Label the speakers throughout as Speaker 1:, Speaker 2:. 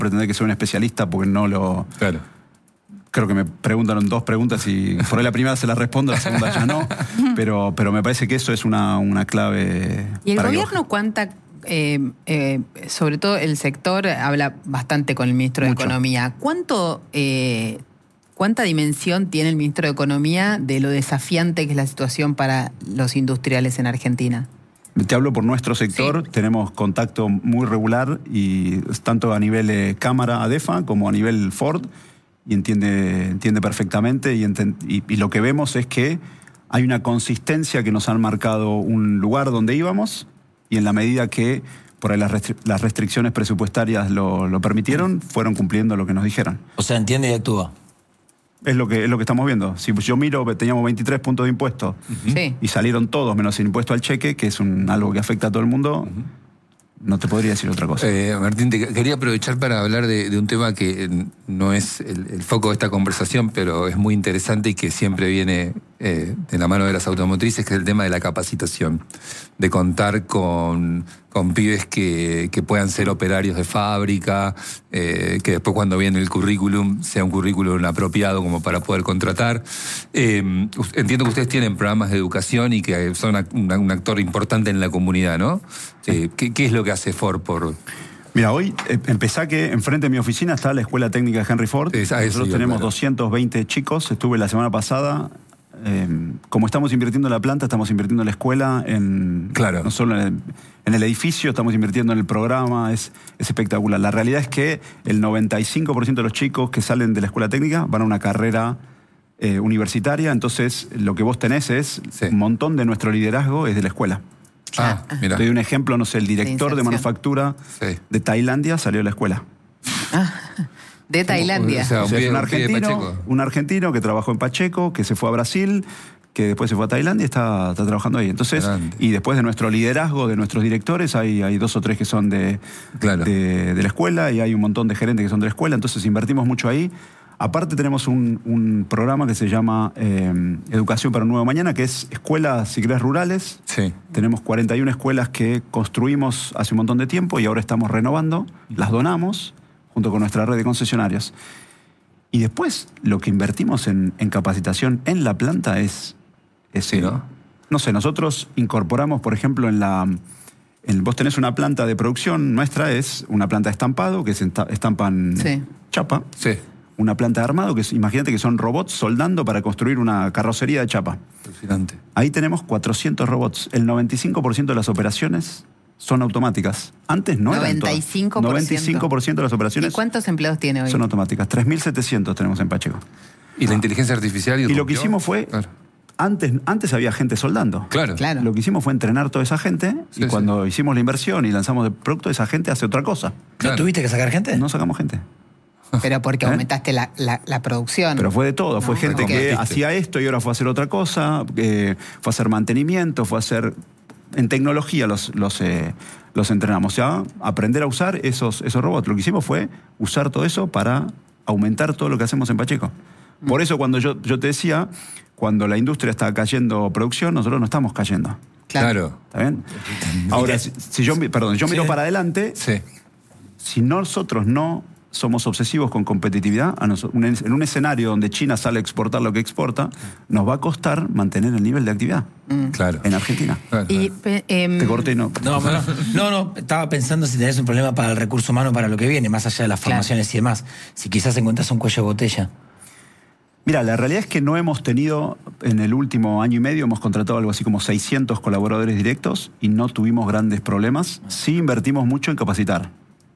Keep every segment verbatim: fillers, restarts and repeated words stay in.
Speaker 1: pretender que soy un especialista porque no lo...
Speaker 2: Claro.
Speaker 1: Creo que me preguntaron dos preguntas y por ahí la primera se la respondo, la segunda ya no. Pero, pero me parece que eso es una, una clave.
Speaker 3: ¿Y el
Speaker 1: para
Speaker 3: gobierno cuánta, eh, eh, sobre todo el sector, habla bastante con el ministro de
Speaker 1: Mucho.
Speaker 3: Economía? ¿Cuánto, eh, ¿Cuánta dimensión tiene el ministro de Economía de lo desafiante que es la situación para los industriales en Argentina?
Speaker 1: Te hablo por nuestro sector, sí. Tenemos contacto muy regular y tanto a nivel eh, Cámara ADEFA como a nivel Ford. Y entiende, entiende perfectamente y, enten, y, y lo que vemos es que hay una consistencia que nos han marcado un lugar donde íbamos y en la medida que por ahí las, restri las restricciones presupuestarias lo, lo permitieron, fueron cumpliendo lo que nos dijeron.
Speaker 4: O sea, entiende y actúa.
Speaker 1: Es lo que, es lo que estamos viendo. Si yo miro, teníamos veintitrés puntos de impuesto
Speaker 3: uh-huh. sí.
Speaker 1: y salieron todos menos el impuesto al cheque, que es un, algo que afecta a todo el mundo. Uh-huh. No te podría decir otra cosa.
Speaker 2: Eh, Martín, te quería aprovechar para hablar de, de un tema que no es el, el foco de esta conversación, pero es muy interesante y que siempre viene eh, de la mano de las automotrices, que es el tema de la capacitación. De contar con, con pibes que, que puedan ser operarios de fábrica, eh, que después cuando viene el currículum sea un currículum apropiado como para poder contratar. Eh, entiendo que ustedes tienen programas de educación y que son una, un actor importante en la comunidad, ¿no? Eh, ¿qué, ¿Qué es lo que hace Ford por...?
Speaker 1: Mira, hoy eh, empezá que enfrente de mi oficina está la Escuela Técnica de Henry Ford.
Speaker 2: Es, ah,
Speaker 1: Nosotros
Speaker 2: sí,
Speaker 1: tenemos
Speaker 2: claro.
Speaker 1: doscientos veinte chicos. Estuve la semana pasada. Eh, como estamos invirtiendo en la planta, estamos invirtiendo en la escuela, en,
Speaker 2: claro.
Speaker 1: no solo en el, en el edificio, estamos invirtiendo en el programa, es, es espectacular. La realidad es que el noventa y cinco por ciento de los chicos que salen de la escuela técnica van a una carrera eh, universitaria, entonces lo que vos tenés es sí. un montón de nuestro liderazgo es de la escuela.
Speaker 2: Ah, mira.
Speaker 1: Te doy un ejemplo, no sé, el director de, de manufactura sí. de Tailandia salió de la escuela.
Speaker 3: Ah. De Tailandia.
Speaker 1: O sea, o sea, es un argentino, un argentino que trabajó en Pacheco, que se fue a Brasil, que después se fue a Tailandia y está, está trabajando ahí. Entonces, Grande. Y después de nuestro liderazgo, de nuestros directores, hay, hay dos o tres que son de, claro. de, de la escuela y hay un montón de gerentes que son de la escuela. Entonces invertimos mucho ahí. Aparte tenemos un, un programa que se llama eh, Educación para un Nuevo Mañana, que es escuelas, si querés, rurales.
Speaker 2: Sí.
Speaker 1: Tenemos cuarenta y una escuelas que construimos hace un montón de tiempo y ahora estamos renovando, las donamos junto con nuestra red de concesionarios. Y después, lo que invertimos en, en capacitación en la planta es... es
Speaker 2: sí, ¿no?
Speaker 1: No sé, nosotros incorporamos, por ejemplo, en la... En, vos tenés una planta de producción, nuestra es una planta de estampado, que se estampan
Speaker 3: sí.
Speaker 1: chapa.
Speaker 2: Sí.
Speaker 1: Una planta de armado, que es, imagínate que son robots soldando para construir una carrocería de chapa.
Speaker 2: Fascinante.
Speaker 1: Ahí tenemos cuatrocientos robots. El noventa y cinco por ciento de las operaciones son automáticas. Antes no eran
Speaker 3: noventa y cinco por ciento.
Speaker 1: noventa y cinco por ciento de las operaciones.
Speaker 3: ¿Y cuántos empleados tiene hoy?
Speaker 1: Son automáticas. tres mil setecientos tenemos en Pacheco.
Speaker 2: ¿Y la inteligencia artificial?
Speaker 1: Y, y lo que hicimos fue... Claro. Antes, antes había gente soldando.
Speaker 2: Claro.
Speaker 3: claro.
Speaker 1: Lo que hicimos fue entrenar toda esa gente
Speaker 2: sí,
Speaker 1: y cuando
Speaker 2: sí.
Speaker 1: hicimos la inversión y lanzamos el producto, esa gente hace otra cosa.
Speaker 4: Claro. ¿No tuviste que sacar gente?
Speaker 1: No sacamos gente.
Speaker 3: Pero porque
Speaker 1: ¿Eh?
Speaker 3: aumentaste la, la, la producción.
Speaker 1: Pero fue de todo. No, fue gente que
Speaker 2: convertiste.
Speaker 1: hacía esto y ahora fue a hacer otra cosa. Eh, fue a hacer mantenimiento, fue a hacer... En tecnología los, los, eh, los entrenamos. O sea, aprender a usar esos, esos robots. Lo que hicimos fue usar todo eso para aumentar todo lo que hacemos en Pacheco. Mm. Por eso cuando yo, yo te decía, cuando la industria está cayendo producción, nosotros no estamos cayendo.
Speaker 2: Claro.
Speaker 1: ¿Está bien? Ahora, si, si yo, perdón, yo miro sí. para adelante,
Speaker 2: sí.
Speaker 1: si nosotros no somos obsesivos con competitividad, a nosotros, en un escenario donde China sale a exportar lo que exporta, nos va a costar mantener el nivel de actividad.
Speaker 2: Mm. Claro.
Speaker 1: En Argentina.
Speaker 2: Claro,
Speaker 3: y,
Speaker 2: claro.
Speaker 3: Eh,
Speaker 1: Te corté y no.
Speaker 4: No, no, no, no, estaba pensando si tenés un problema para el recurso humano para lo que viene, más allá de las formaciones claro. y demás. Si quizás encontrás un cuello de botella.
Speaker 1: Mira, la realidad es que no hemos tenido, en el último año y medio, hemos contratado algo así como seiscientos colaboradores directos y no tuvimos grandes problemas. Sí invertimos mucho en capacitar.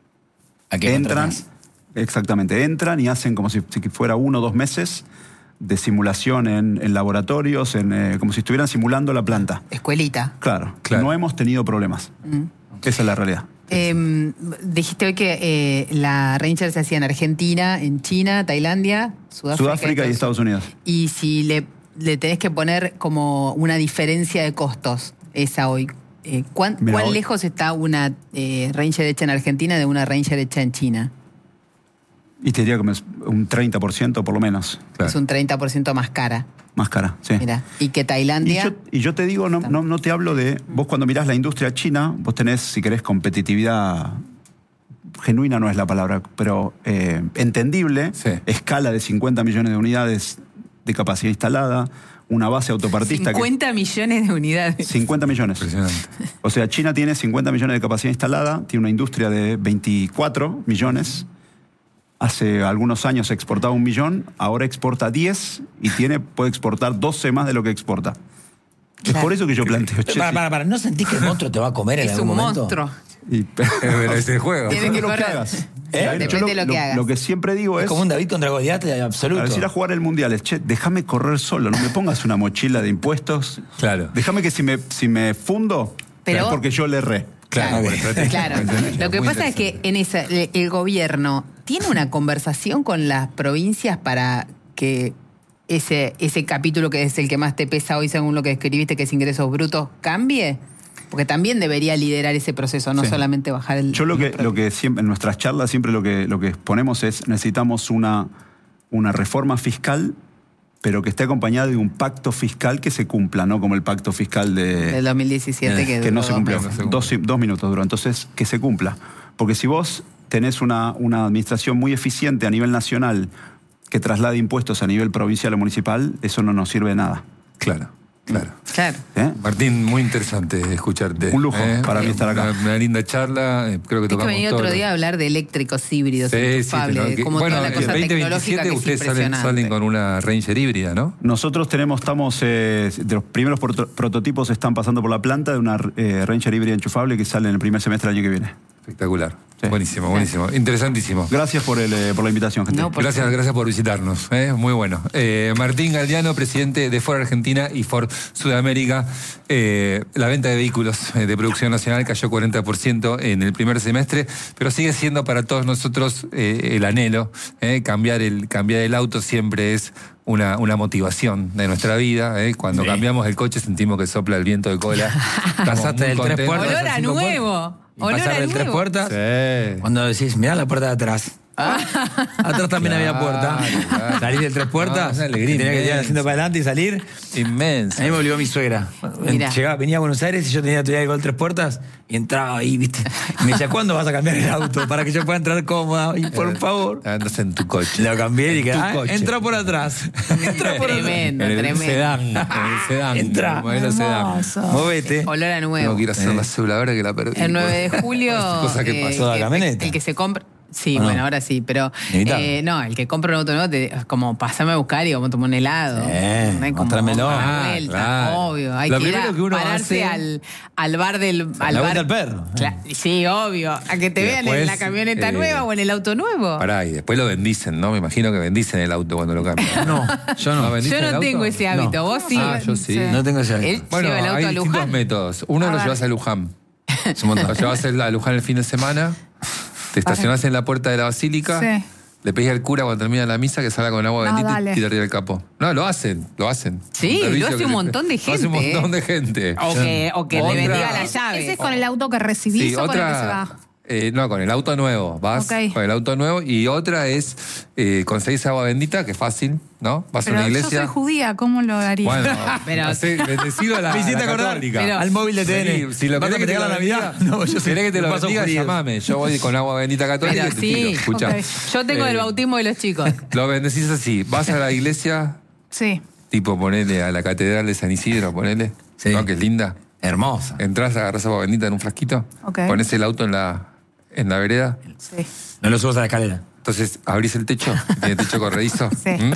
Speaker 4: ¿A qué
Speaker 1: Entran,
Speaker 4: contratás?
Speaker 1: Exactamente, entran y hacen como si, si fuera uno o dos meses de simulación en, en laboratorios, en, eh, como si estuvieran simulando la planta.
Speaker 3: Escuelita.
Speaker 1: Claro,
Speaker 2: claro.
Speaker 1: No hemos tenido problemas. Mm. Esa es la realidad.
Speaker 3: Eh, dijiste hoy que eh, la Ranger se hacía en Argentina, en China, Tailandia, Sudáfrica,
Speaker 1: Sudáfrica y Estados Unidos.
Speaker 3: Y si le, le tenés que poner como una diferencia de costos, esa hoy, eh, ¿cuán, Mirá, ¿cuán hoy... lejos está una eh, Ranger hecha en Argentina de una Ranger hecha en China?
Speaker 1: Y te diría que es un treinta por ciento por lo menos.
Speaker 3: Claro. Es un treinta por ciento más cara.
Speaker 1: Más cara, sí.
Speaker 3: Mira, y que Tailandia...
Speaker 1: Y yo, y yo te digo, no, no, no te hablo de... Vos cuando mirás la industria china, vos tenés, si querés, competitividad genuina no es la palabra, pero eh, entendible,
Speaker 2: Sí.
Speaker 1: escala de cincuenta millones de unidades de capacidad instalada, una base autopartista
Speaker 3: cincuenta millones de unidades.
Speaker 1: que... cincuenta millones.
Speaker 2: Impresionante.
Speaker 1: O sea, China tiene cincuenta millones de capacidad instalada, tiene una industria de veinticuatro millones. Hace algunos años exportaba un millón, ahora exporta diez y tiene, puede exportar doce más de lo que exporta.
Speaker 3: Claro.
Speaker 1: Es por eso que yo planteo... che,
Speaker 4: Para,
Speaker 1: sí.
Speaker 4: para, para, ¿no sentís que el monstruo te va a comer en
Speaker 3: Es
Speaker 4: algún
Speaker 3: un
Speaker 4: momento?
Speaker 3: monstruo.
Speaker 1: Y-
Speaker 2: Pero es el juego.
Speaker 3: Tiene
Speaker 1: Depende
Speaker 3: que
Speaker 1: de lo que
Speaker 3: correr.
Speaker 1: hagas.
Speaker 4: ¿Eh?
Speaker 1: Yo
Speaker 3: Depende de lo que hagas.
Speaker 1: Lo que siempre digo
Speaker 4: Es
Speaker 1: es...
Speaker 4: como un David contra Goliat absoluto.
Speaker 1: Al decir a jugar el mundial es, che, déjame correr solo, no me pongas una mochila de impuestos.
Speaker 2: Claro.
Speaker 1: Déjame que si me, si me fundo,
Speaker 3: Pero-
Speaker 1: es porque yo le erré.
Speaker 2: Claro,
Speaker 4: Ok.
Speaker 2: bueno, estrategia.
Speaker 3: Claro.
Speaker 2: ¿Entendés?
Speaker 3: Lo que
Speaker 2: Muy
Speaker 3: pasa es que
Speaker 2: interesante.
Speaker 3: en esa, el, el gobierno tiene una conversación con las provincias para que ese, ese capítulo que es el que más te pesa hoy, según lo que escribiste, que es ingresos brutos, cambie. Porque también debería liderar ese proceso, no
Speaker 1: Sí.
Speaker 3: solamente bajar el...
Speaker 1: Yo lo que,
Speaker 3: los
Speaker 1: lo que siempre, en nuestras charlas siempre lo que, lo que exponemos es necesitamos una, una reforma fiscal, pero que esté acompañada de un pacto fiscal que se cumpla, no como el pacto fiscal de...
Speaker 3: del dos mil diecisiete
Speaker 4: Eh,
Speaker 3: que,
Speaker 1: que no
Speaker 3: duró
Speaker 1: se
Speaker 3: dos
Speaker 1: cumplió.
Speaker 3: meses.
Speaker 2: No se cumplió.
Speaker 1: Dos, dos minutos duró. Entonces, que se cumpla. Porque si vos tenés una, una administración muy eficiente a nivel nacional que traslade impuestos a nivel provincial o municipal, eso no nos sirve de nada.
Speaker 2: Claro, claro.
Speaker 3: Claro.
Speaker 1: ¿Eh?
Speaker 2: Martín, muy interesante escucharte.
Speaker 1: Un lujo para mí estar acá.
Speaker 2: Una, una linda charla, eh, creo que
Speaker 3: Tienes que
Speaker 2: tocamos
Speaker 3: venir
Speaker 2: todo.
Speaker 3: otro día a hablar de eléctricos híbridos,
Speaker 2: Sí, sí,
Speaker 3: enchufables,
Speaker 2: no,
Speaker 3: de
Speaker 2: que-
Speaker 3: cómo
Speaker 2: bueno,
Speaker 3: toda la cosa
Speaker 2: el veinte
Speaker 3: tecnológica que
Speaker 2: veintisiete
Speaker 3: es
Speaker 2: ustedes salen,
Speaker 3: impresionante.
Speaker 2: salen con una Ranger híbrida, ¿no?
Speaker 1: Nosotros tenemos, estamos, eh, de los primeros proto- prototipos están pasando por la planta de una eh, Ranger híbrida enchufable que sale en el primer semestre del año que viene.
Speaker 2: Espectacular.
Speaker 1: Sí.
Speaker 2: Buenísimo, buenísimo. Interesantísimo.
Speaker 1: Gracias por, el, eh, por la invitación, gente.
Speaker 3: No, por
Speaker 2: Gracias, gracias por visitarnos. ¿eh? Muy bueno. Eh, Martín Galdiano, presidente de Ford Argentina y Ford Sudamérica. Eh, la venta de vehículos eh, de producción nacional cayó cuarenta por ciento en el primer semestre, pero sigue siendo para todos nosotros eh, el anhelo. ¿eh? Cambiar, el, cambiar el auto siempre es una, una motivación de nuestra vida. ¿eh? Cuando
Speaker 4: Sí.
Speaker 2: cambiamos el coche sentimos que sopla el viento de cola.
Speaker 4: Pasaste del tres
Speaker 2: contentos.
Speaker 4: puertas
Speaker 3: Olor a
Speaker 4: cinco
Speaker 3: nuevo.
Speaker 4: Y
Speaker 3: Olor
Speaker 4: pasar
Speaker 3: a
Speaker 4: del tres
Speaker 3: nuevo.
Speaker 4: puertas,
Speaker 2: Sí.
Speaker 4: cuando decís, mirá la puerta de atrás. Atrás también había
Speaker 2: Claro,
Speaker 4: puerta.
Speaker 2: claro.
Speaker 4: Salir del tres puertas,
Speaker 2: No, una alegría
Speaker 4: tenía que llegar
Speaker 2: inmensa.
Speaker 4: haciendo para adelante y salir.
Speaker 2: Inmenso.
Speaker 4: A mí me volvió mi suegra.
Speaker 3: Mirá.
Speaker 4: Llegaba, venía a Buenos Aires y yo tenía todavía el gol tres puertas y entraba ahí, ¿viste? Y me decía, ¿cuándo vas a cambiar el auto? Para que yo pueda entrar cómoda. Y por favor.
Speaker 2: Andas en tu coche.
Speaker 4: Lo cambié y
Speaker 2: En
Speaker 4: dije,
Speaker 2: tu
Speaker 4: ah,
Speaker 2: coche.
Speaker 4: entra por atrás. Entra por atrás.
Speaker 3: Tremendo,
Speaker 2: En el
Speaker 3: tremendo.
Speaker 2: sedán. En el sedán.
Speaker 4: Entra.
Speaker 2: el modelo sedán.
Speaker 4: Movete.
Speaker 3: Olor a nuevo.
Speaker 2: Tengo que ir a hacer la cédula ahora que la perdí.
Speaker 3: El nueve de julio.
Speaker 2: Cosa que
Speaker 3: eh,
Speaker 2: pasó.
Speaker 4: la
Speaker 3: el-
Speaker 4: camioneta.
Speaker 3: El que se compra. Sí,
Speaker 4: ¿O no?
Speaker 3: bueno, ahora sí, pero
Speaker 4: Inevitable.
Speaker 3: eh, no, el que compra un auto nuevo, te, como pasame a buscar y vamos a tomar un helado.
Speaker 4: Sí,
Speaker 3: No hay como
Speaker 4: mostrámelo.
Speaker 3: dar
Speaker 2: Ah,
Speaker 3: vuelta,
Speaker 2: claro.
Speaker 3: obvio. Hay
Speaker 2: Lo
Speaker 3: que ir
Speaker 2: primero
Speaker 3: a
Speaker 2: que uno
Speaker 3: pararse
Speaker 2: hace-
Speaker 3: al, al bar del al
Speaker 4: La
Speaker 3: bar.
Speaker 4: vuelta al perro.
Speaker 3: Cla- sí, obvio. A que te
Speaker 2: Y
Speaker 3: vean en
Speaker 2: después,
Speaker 3: la camioneta
Speaker 2: eh,
Speaker 3: nueva o en el auto nuevo.
Speaker 2: Pará, y después lo bendicen, ¿no? Me imagino que bendicen el auto cuando lo cambian.
Speaker 4: No, yo no.
Speaker 2: bendicen
Speaker 3: Yo
Speaker 2: el
Speaker 3: no
Speaker 2: auto?
Speaker 3: tengo ese hábito, vos sí.
Speaker 2: Ah, yo sí.
Speaker 4: No tengo ese hábito.
Speaker 3: Él
Speaker 2: Bueno,
Speaker 3: lleva el auto
Speaker 2: hay
Speaker 3: a
Speaker 2: distintos
Speaker 3: Luján.
Speaker 2: métodos. Uno lo llevas a Luján.
Speaker 4: Es un montón.
Speaker 2: Lo llevas a Luján el fin de semana, te estacionás en la puerta de la basílica,
Speaker 5: Sí.
Speaker 2: le pedís al cura cuando termina la misa que salga con agua
Speaker 5: No,
Speaker 2: bendita
Speaker 5: dale.
Speaker 2: y te arriba el capó. No, lo hacen, lo hacen.
Speaker 3: Sí,
Speaker 2: Un servicio
Speaker 3: lo hace
Speaker 2: que
Speaker 3: un
Speaker 2: se-
Speaker 3: montón de
Speaker 2: Lo hace un
Speaker 3: gente,
Speaker 2: montón
Speaker 3: ¿eh?
Speaker 2: de gente.
Speaker 3: O que, o que
Speaker 2: Otra-
Speaker 3: le bendiga la llave.
Speaker 5: ¿Ese es con el auto que recibís
Speaker 2: Sí,
Speaker 5: o con el que se
Speaker 2: otra.
Speaker 5: va?
Speaker 2: eh, no, con el auto nuevo. Vas
Speaker 5: Ok.
Speaker 2: con el auto nuevo. Y otra es eh, conseguís agua bendita, que es fácil, ¿no? Vas
Speaker 5: Pero
Speaker 2: a una
Speaker 5: yo
Speaker 2: iglesia.
Speaker 5: soy judía, ¿cómo lo haría?
Speaker 2: Bueno,
Speaker 3: Pero-
Speaker 2: hacé- bendecilo a la,
Speaker 4: Me hiciste
Speaker 2: a la
Speaker 4: acordar
Speaker 2: católica.
Speaker 3: Pero-
Speaker 4: al móvil de T N.
Speaker 2: Sí, si lo
Speaker 4: ¿Vas
Speaker 2: querés
Speaker 4: a
Speaker 2: que te
Speaker 4: festejar
Speaker 2: lo
Speaker 4: la
Speaker 2: bendiga,
Speaker 4: Navidad? No, yo
Speaker 2: si
Speaker 4: soy
Speaker 2: querés que te lo
Speaker 4: paso
Speaker 2: bendiga,
Speaker 4: judío.
Speaker 2: llamame. Yo voy con agua bendita católica
Speaker 3: Pero
Speaker 2: y te
Speaker 3: sí,
Speaker 2: tiro. Escuchá.
Speaker 5: ok.
Speaker 3: Yo tengo
Speaker 2: Eh,
Speaker 3: el bautismo de los chicos.
Speaker 2: Lo bendecís así. Vas a la iglesia,
Speaker 5: Sí.
Speaker 2: tipo ponele a la catedral de San Isidro, ponele.
Speaker 4: Sí.
Speaker 2: ¿No? Que es linda.
Speaker 4: Hermosa.
Speaker 2: Entrás, agarrás agua bendita en un frasquito,
Speaker 5: Ok.
Speaker 2: pones el auto en la, en la vereda.
Speaker 5: Sí.
Speaker 4: No lo subas a la escalera.
Speaker 2: Entonces abrís el techo, tiene techo corredizo.
Speaker 5: Sí.
Speaker 2: ¿Mm?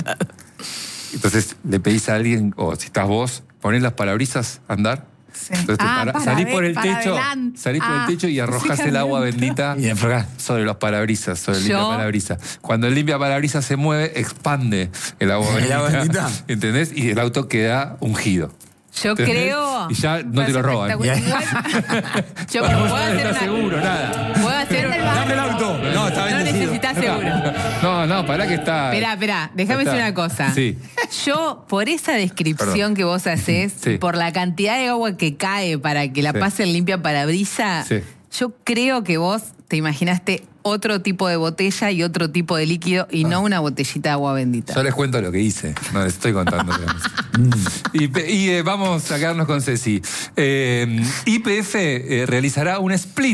Speaker 2: Entonces le pedís a alguien, o si estás vos, ponés las parabrisas a andar.
Speaker 5: Sí.
Speaker 2: Entonces te
Speaker 5: Ah,
Speaker 2: para-
Speaker 5: para
Speaker 2: salís
Speaker 5: de-
Speaker 2: por el
Speaker 5: para
Speaker 2: techo,
Speaker 5: adelante.
Speaker 2: salís por el
Speaker 5: Ah,
Speaker 2: techo y arrojás el agua bendita
Speaker 4: Y enfrocás.
Speaker 2: sobre los parabrisas, sobre el
Speaker 3: Yo-
Speaker 2: limpia parabrisas. Cuando el limpia parabrisas se mueve, expande el agua
Speaker 4: ¿El
Speaker 2: bendita.
Speaker 4: agua bendita?
Speaker 2: ¿Entendés? Y el auto queda ungido.
Speaker 3: Yo
Speaker 2: ¿Entendés?
Speaker 3: creo.
Speaker 2: Y ya no te lo roban.
Speaker 5: Espectacular.
Speaker 3: Igual- Yo
Speaker 2: Bueno,
Speaker 3: puedo
Speaker 2: vos no
Speaker 3: hacer
Speaker 2: estás
Speaker 3: una.
Speaker 2: seguro, nada.
Speaker 3: Puedo hacer una.
Speaker 4: Dame el auto. No, está
Speaker 3: No
Speaker 4: bendecido.
Speaker 3: necesitas seguro.
Speaker 2: No, no, pará que está.
Speaker 3: Esperá, esperá, déjame
Speaker 2: Está.
Speaker 3: decir una cosa.
Speaker 2: Sí.
Speaker 3: Yo, por esa descripción
Speaker 2: Perdón.
Speaker 3: que vos haces,
Speaker 2: Sí.
Speaker 3: por la cantidad de agua que cae para que la
Speaker 2: Sí.
Speaker 3: pasen limpia parabrisa,
Speaker 2: Sí.
Speaker 3: yo creo que vos te imaginaste otro tipo de botella y otro tipo de líquido y no una botellita de agua bendita.
Speaker 2: Yo les cuento lo que hice, no les estoy contando. y pe- y eh, vamos a quedarnos con Ceci. Eh, Y P F eh, realizará un split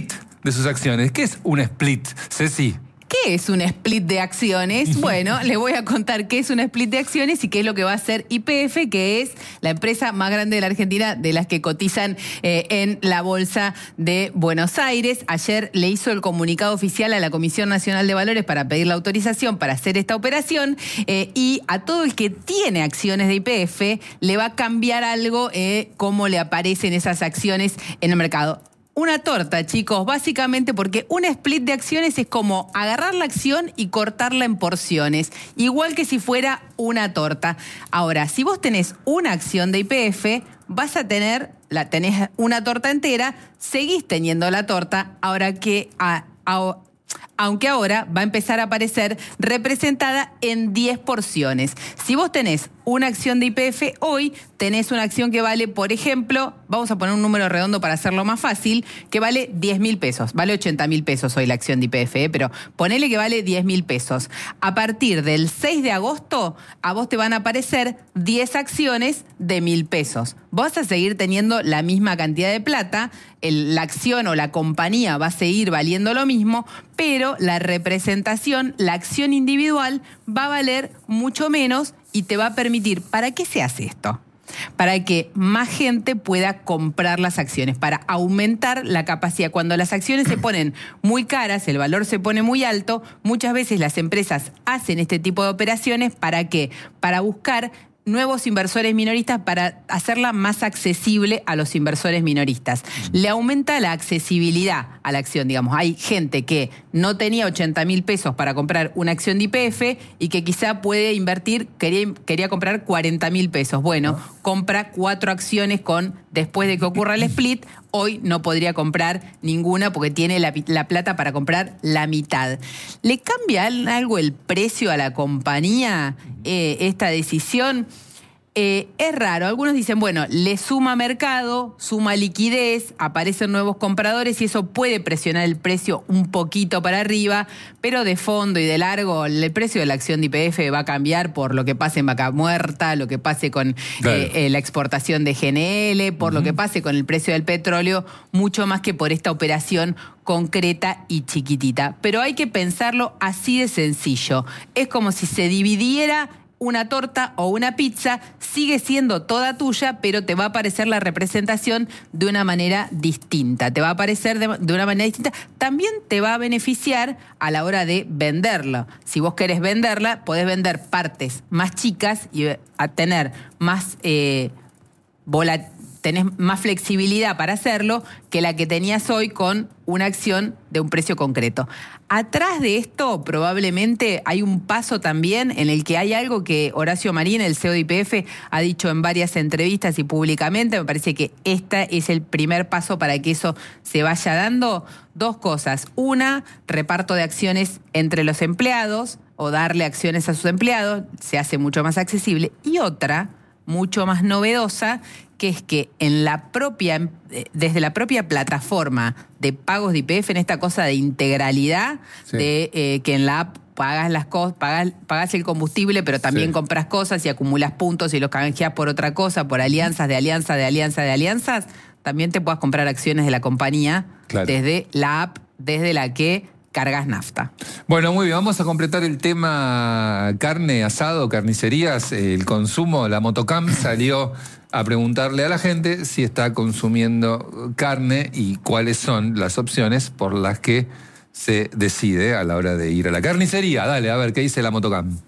Speaker 2: de sus acciones. ¿Qué es un split, Ceci?
Speaker 3: ¿Qué es un split de acciones? Bueno, les voy a contar qué es un split de acciones y qué es lo que va a hacer Y P F, que es la empresa más grande de la Argentina, de las que cotizan eh, en la Bolsa de Buenos Aires. Ayer le hizo el comunicado oficial a la Comisión Nacional de Valores para pedir la autorización para hacer esta operación eh, y a todo el que tiene acciones de Y P F le va a cambiar algo eh, cómo le aparecen esas acciones en el mercado. Una torta, chicos, básicamente porque un split de acciones es como agarrar la acción y cortarla en porciones, igual que si fuera una torta. Ahora, si vos tenés una acción de Y P F, vas a tener, la tenés una torta entera, seguís teniendo la torta, ahora que a, a, aunque ahora va a empezar a aparecer representada en diez porciones. Si vos tenés una acción de Y P F hoy, tenés una acción que vale, por ejemplo, vamos a poner un número redondo para hacerlo más fácil, que vale diez mil pesos. Vale ochenta mil pesos hoy la acción de Y P F, ¿eh? Pero ponele que vale diez mil pesos. A partir del seis de agosto, a vos te van a aparecer diez acciones de mil pesos. Vos vas a seguir teniendo la misma cantidad de plata, el, la acción o la compañía va a seguir valiendo lo mismo, pero la representación, la acción individual, va a valer mucho menos y te va a permitir. ¿Para qué se hace esto? Para que más gente pueda comprar las acciones, para aumentar la capacidad. Cuando las acciones se ponen muy caras, el valor se pone muy alto, muchas veces las empresas hacen este tipo de operaciones. ¿Para qué? Para buscar nuevos inversores minoristas, para hacerla más accesible a los inversores minoristas. Le aumenta la accesibilidad a la acción, digamos. Hay gente que no tenía ochenta mil pesos para comprar una acción de Y P F y que quizá puede invertir, quería, quería comprar cuarenta mil pesos. Bueno, compra cuatro acciones con, después de que ocurra el split, hoy no podría comprar ninguna porque tiene la, la plata para comprar la mitad. ¿Le cambia algo el precio a la compañía eh, esta decisión? Eh, es raro. Algunos dicen, bueno, le suma mercado, suma liquidez, aparecen nuevos compradores y eso puede presionar el precio un poquito para arriba, pero de fondo y de largo el precio de la acción de Y P F va a cambiar por lo que pase en Vaca Muerta, lo que pase con claro. eh, eh, la exportación de G N L, por uh-huh. lo que pase con el precio del petróleo, mucho más que por esta operación concreta y chiquitita. Pero hay que pensarlo así de sencillo. Es como si se dividiera una torta o una pizza, sigue siendo toda tuya, pero te va a aparecer la representación de una manera distinta. Te va a aparecer de, de una manera distinta. También te va a beneficiar a la hora de venderlo. Si vos querés venderla, podés vender partes más chicas y a tener más eh, volatilidad. Tenés más flexibilidad para hacerlo que la que tenías hoy con una acción de un precio concreto. Atrás de esto probablemente hay un paso también en el que hay algo que Horacio Marín, el C E O de Y P F, ha dicho en varias entrevistas y públicamente. Me parece que este es el primer paso para que eso se vaya dando. Dos cosas. Una, reparto de acciones entre los empleados o darle acciones a sus empleados. Se hace mucho más accesible. Y otra, mucho más novedosa, que es que en la propia, desde la propia plataforma de pagos de Y P F, en esta cosa de integralidad, sí. de eh, que en la app pagas las cosas, pagas, pagas el combustible, pero también sí. compras cosas y acumulas puntos y los canjeas por otra cosa, por alianzas de alianzas de alianzas de alianzas, también te puedas comprar acciones de la compañía claro. desde la app, desde la que cargas nafta.
Speaker 2: Bueno, muy bien, vamos a completar el tema carne, asado, carnicerías, el consumo. La Motocam salió a preguntarle a la gente si está consumiendo carne y cuáles son las opciones por las que se decide a la hora de ir a la carnicería. Dale, a ver, ¿qué dice la Motocam?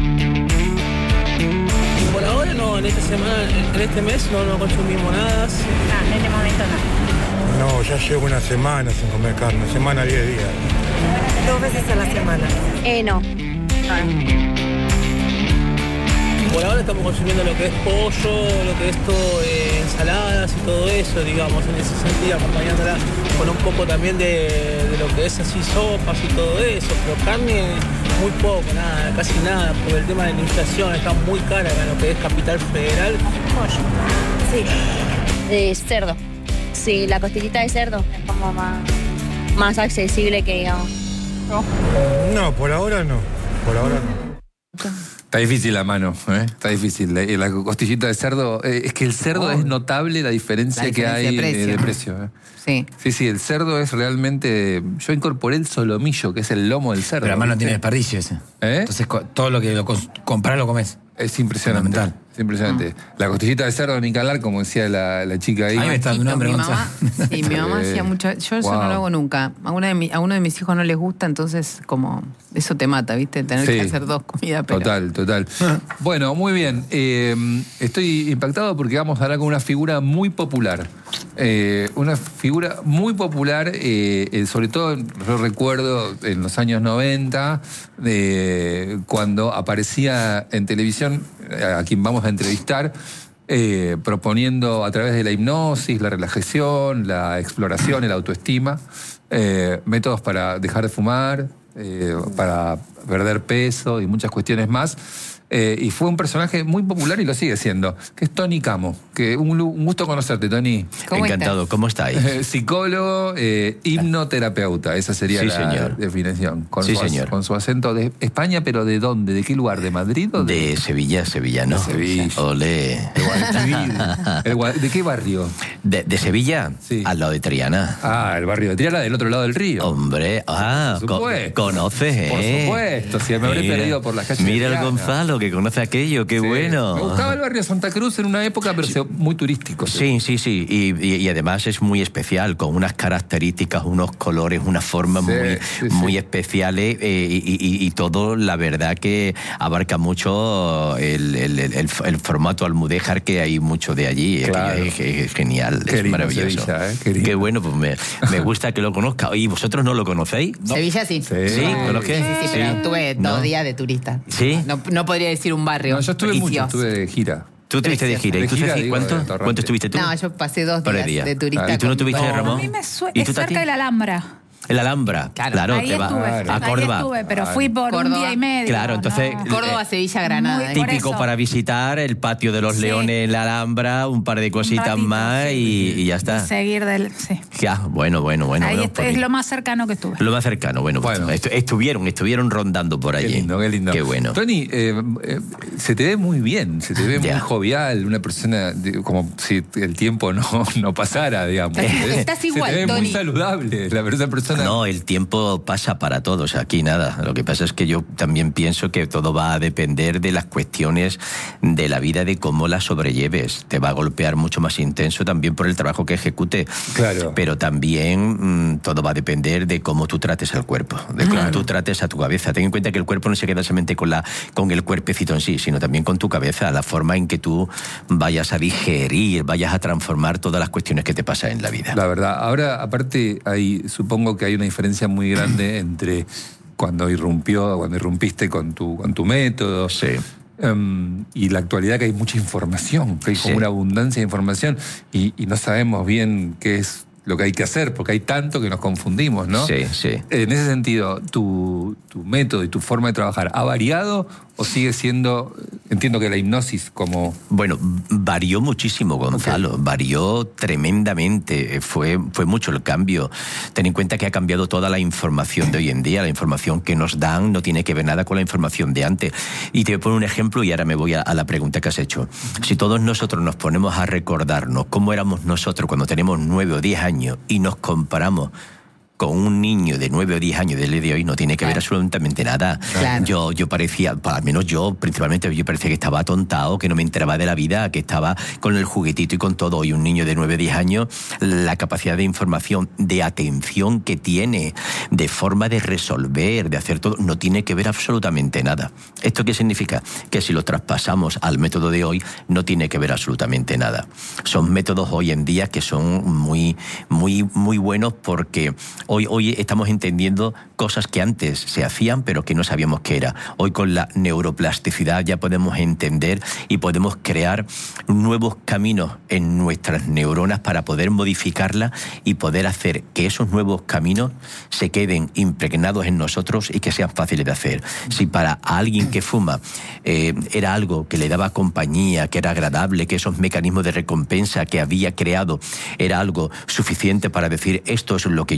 Speaker 6: Por ahora no, en esta semana, en este mes no, no consumimos nada.
Speaker 7: Ah, en este momento no.
Speaker 8: No, ya llevo una semana sin comer carne, semana diez días.
Speaker 7: Dos veces a la semana. Eh, no. Ah.
Speaker 6: Por ahora estamos consumiendo lo que es pollo, lo que es todo, eh, ensaladas y todo eso, digamos, en ese sentido, acompañándola con un poco también de, de lo que es así sopas y todo eso, pero carne muy poco, nada, casi nada, por el tema de la inflación, está muy cara acá en lo que es Capital Federal.
Speaker 7: Pollo, sí. De cerdo. Sí, la costillita de cerdo es como más, más accesible que digamos.
Speaker 8: No, no por ahora no, por ahora no.
Speaker 2: Está difícil la mano, ¿eh? Está difícil. La, la costillita de cerdo, eh, es que el cerdo oh. es notable la diferencia, la diferencia que hay de precio. De, de precio ¿eh?
Speaker 3: Sí.
Speaker 2: Sí, sí, el cerdo es realmente... Yo incorporé el solomillo, que es el lomo del cerdo.
Speaker 4: Pero además no tiene desperdicio ese.
Speaker 2: ¿Eh?
Speaker 4: Entonces todo lo que lo compras lo comes.
Speaker 2: Es impresionante. Es impresionante. Mm. La costillita de cerdo de Nicalar, como decía la, la chica ahí.
Speaker 4: Ahí me está dando un hambre,
Speaker 3: mi mamá, sí, mi mamá hacía mucho. Yo eso wow. no lo hago nunca. A uno, de mi, a uno de mis hijos no les gusta, entonces como eso te mata, ¿viste? Tener sí. que hacer dos comidas. Pero...
Speaker 2: Total, total. Bueno, muy bien. Eh, estoy impactado porque vamos a hablar con una figura muy popular. Eh, una figura muy popular, eh, eh, sobre todo yo recuerdo en los años noventa, eh, cuando aparecía en televisión, a quien vamos a entrevistar, eh, proponiendo a través de la hipnosis, la relajación, la exploración, la autoestima, eh, métodos para dejar de fumar, eh, para perder peso y muchas cuestiones más. Eh, y fue un personaje muy popular y lo sigue siendo, que es Tony Camo. Que un, un gusto conocerte, Tony.
Speaker 9: ¿Cómo Encantado, estás? ¿Cómo estáis?
Speaker 2: Eh, psicólogo, eh, hipnoterapeuta, esa sería sí, la
Speaker 9: señor.
Speaker 2: definición. Con
Speaker 9: sí,
Speaker 2: su,
Speaker 9: señor.
Speaker 2: Con su acento de España, pero ¿de dónde? ¿De qué lugar? ¿De Madrid o de...?
Speaker 9: De Sevilla, sevillano.
Speaker 2: De Sevilla.
Speaker 9: Olé.
Speaker 2: De, ¿De qué barrio?
Speaker 9: De, de Sevilla,
Speaker 2: sí.
Speaker 9: al lado de Triana.
Speaker 2: Ah, el barrio de Triana, del otro lado del río.
Speaker 9: Hombre, ah,
Speaker 2: con,
Speaker 9: conoces, ¿eh?
Speaker 2: Por supuesto, si me habré
Speaker 9: mira,
Speaker 2: perdido por las calles.
Speaker 9: Mira el Gonzalo, que conoce aquello, qué sí. bueno.
Speaker 2: Me gustaba el barrio Santa Cruz en una época, pero sí. muy turístico.
Speaker 9: Sí, sí, sí. Y, y, y además es muy especial, con unas características, unos colores, unas formas sí, muy, sí, muy sí. especiales eh, y, y, y todo, la verdad, que abarca mucho el, el, el, el, el formato almudéjar, que hay mucho de allí.
Speaker 2: Claro.
Speaker 9: Es, es, es genial,
Speaker 2: qué
Speaker 9: es maravilloso.
Speaker 2: Sevilla, ¿eh? Qué,
Speaker 9: qué bueno, pues me, me gusta que lo conozca. ¿Y vosotros no lo conocéis?
Speaker 3: ¿No? Sevilla sí.
Speaker 2: Sí,
Speaker 9: ¿Sí? ¿Conocéis?
Speaker 3: Sí, sí, sí, pero
Speaker 9: sí.
Speaker 3: estuve dos ¿No? días de turista.
Speaker 9: ¿Sí?
Speaker 3: No, no podría decir un barrio.
Speaker 2: No, yo estuve
Speaker 3: precioso.
Speaker 2: mucho, estuve de gira.
Speaker 9: Tú estuviste de gira. ¿Y tú,
Speaker 2: gira,
Speaker 9: Ceci,
Speaker 2: digo,
Speaker 9: cuánto?
Speaker 2: de
Speaker 9: ¿Cuánto estuviste tú?
Speaker 3: No, yo pasé dos días
Speaker 9: día.
Speaker 3: de turista.
Speaker 9: ¿Y tú no tuviste,
Speaker 3: no.
Speaker 9: Ramón?
Speaker 5: A mí me suena.
Speaker 9: ¿Y
Speaker 5: Es
Speaker 9: tú,
Speaker 5: cerca
Speaker 9: Tati?
Speaker 5: de la Alhambra.
Speaker 9: El Alhambra, claro, claro
Speaker 5: ahí
Speaker 9: te va
Speaker 5: estuve,
Speaker 9: a
Speaker 5: ahí
Speaker 9: Córdoba.
Speaker 5: estuve, pero fui por
Speaker 3: Córdoba.
Speaker 5: un día y medio.
Speaker 9: Claro, entonces
Speaker 5: no.
Speaker 3: Córdoba, Sevilla, Granada.
Speaker 5: Muy,
Speaker 9: típico para visitar el patio de los sí. Leones en la Alhambra, un par de cositas ratito, más sí. y, y ya está.
Speaker 5: Y seguir del, sí.
Speaker 9: Ya, bueno, bueno, bueno.
Speaker 5: Ahí
Speaker 9: bueno,
Speaker 5: es, es lo más cercano que estuve.
Speaker 9: Lo más cercano, bueno,
Speaker 2: bueno.
Speaker 9: Pues, estuvieron, estuvieron rondando por allí.
Speaker 2: Qué lindo, qué lindo.
Speaker 9: Qué bueno.
Speaker 2: Tony, eh, eh, se te ve muy bien, se te ve ya. muy jovial, una persona de, como si el tiempo no, no pasara, digamos.
Speaker 3: Estás igual,
Speaker 2: se te ve
Speaker 3: Tony.
Speaker 2: muy saludable, la verdad, persona.
Speaker 9: No, el tiempo pasa para todos, aquí nada. Lo que pasa es que yo también pienso que todo va a depender de las cuestiones de la vida, de cómo la sobrelleves. Te va a golpear mucho más intenso también por el trabajo que ejecute.
Speaker 2: Claro.
Speaker 9: Pero también mmm, todo va a depender de cómo tú trates al cuerpo, de cómo
Speaker 2: claro.
Speaker 9: tú trates a tu cabeza. Ten en cuenta que el cuerpo no se queda solamente con, la, con el cuerpecito en sí, sino también con tu cabeza, la forma en que tú vayas a digerir, vayas a transformar todas las cuestiones que te pasan en la vida.
Speaker 2: La verdad. Ahora, aparte, hay, supongo que hay una diferencia muy grande entre cuando irrumpió, cuando irrumpiste con tu, con tu método.
Speaker 9: Sí.
Speaker 2: Um, y la actualidad, que hay mucha información, que hay como
Speaker 9: sí.
Speaker 2: una abundancia de información y, y no sabemos bien qué es lo que hay que hacer, porque hay tanto que nos confundimos, ¿no?
Speaker 9: Sí, sí.
Speaker 2: En ese sentido, ¿tu, tu método y tu forma de trabajar ha variado o sigue siendo, entiendo que la hipnosis como...
Speaker 9: Bueno, varió muchísimo, Gonzalo, okay. varió tremendamente, fue, fue mucho el cambio. Ten en cuenta que ha cambiado toda la información de hoy en día, la información que nos dan no tiene que ver nada con la información de antes. Y te voy a poner un ejemplo y ahora me voy a, a la pregunta que has hecho. Si todos nosotros nos ponemos a recordarnos cómo éramos nosotros cuando tenemos nueve o diez años y nos comparamos con un niño de nueve o diez años del día de hoy, no tiene que claro. ver absolutamente nada.
Speaker 3: Claro.
Speaker 9: Yo, yo parecía, al menos yo, principalmente, yo parecía que estaba atontado, que no me enteraba de la vida, que estaba con el juguetito y con todo. Y un niño de nueve o diez años, la capacidad de información, de atención que tiene, de forma de resolver, de hacer todo, no tiene que ver absolutamente nada. ¿Esto qué significa? Que si lo traspasamos al método de hoy, no tiene que ver absolutamente nada. Son métodos hoy en día que son muy, muy, muy buenos porque Hoy, hoy estamos entendiendo cosas que antes se hacían pero que no sabíamos qué era. Hoy con la neuroplasticidad ya podemos entender y podemos crear nuevos caminos en nuestras neuronas para poder modificarlas y poder hacer que esos nuevos caminos se queden impregnados en nosotros y que sean fáciles de hacer. Si para alguien que fuma eh, era algo que le daba compañía, que era agradable, que esos mecanismos de recompensa que había creado era algo suficiente para decir esto es lo que yo quiero,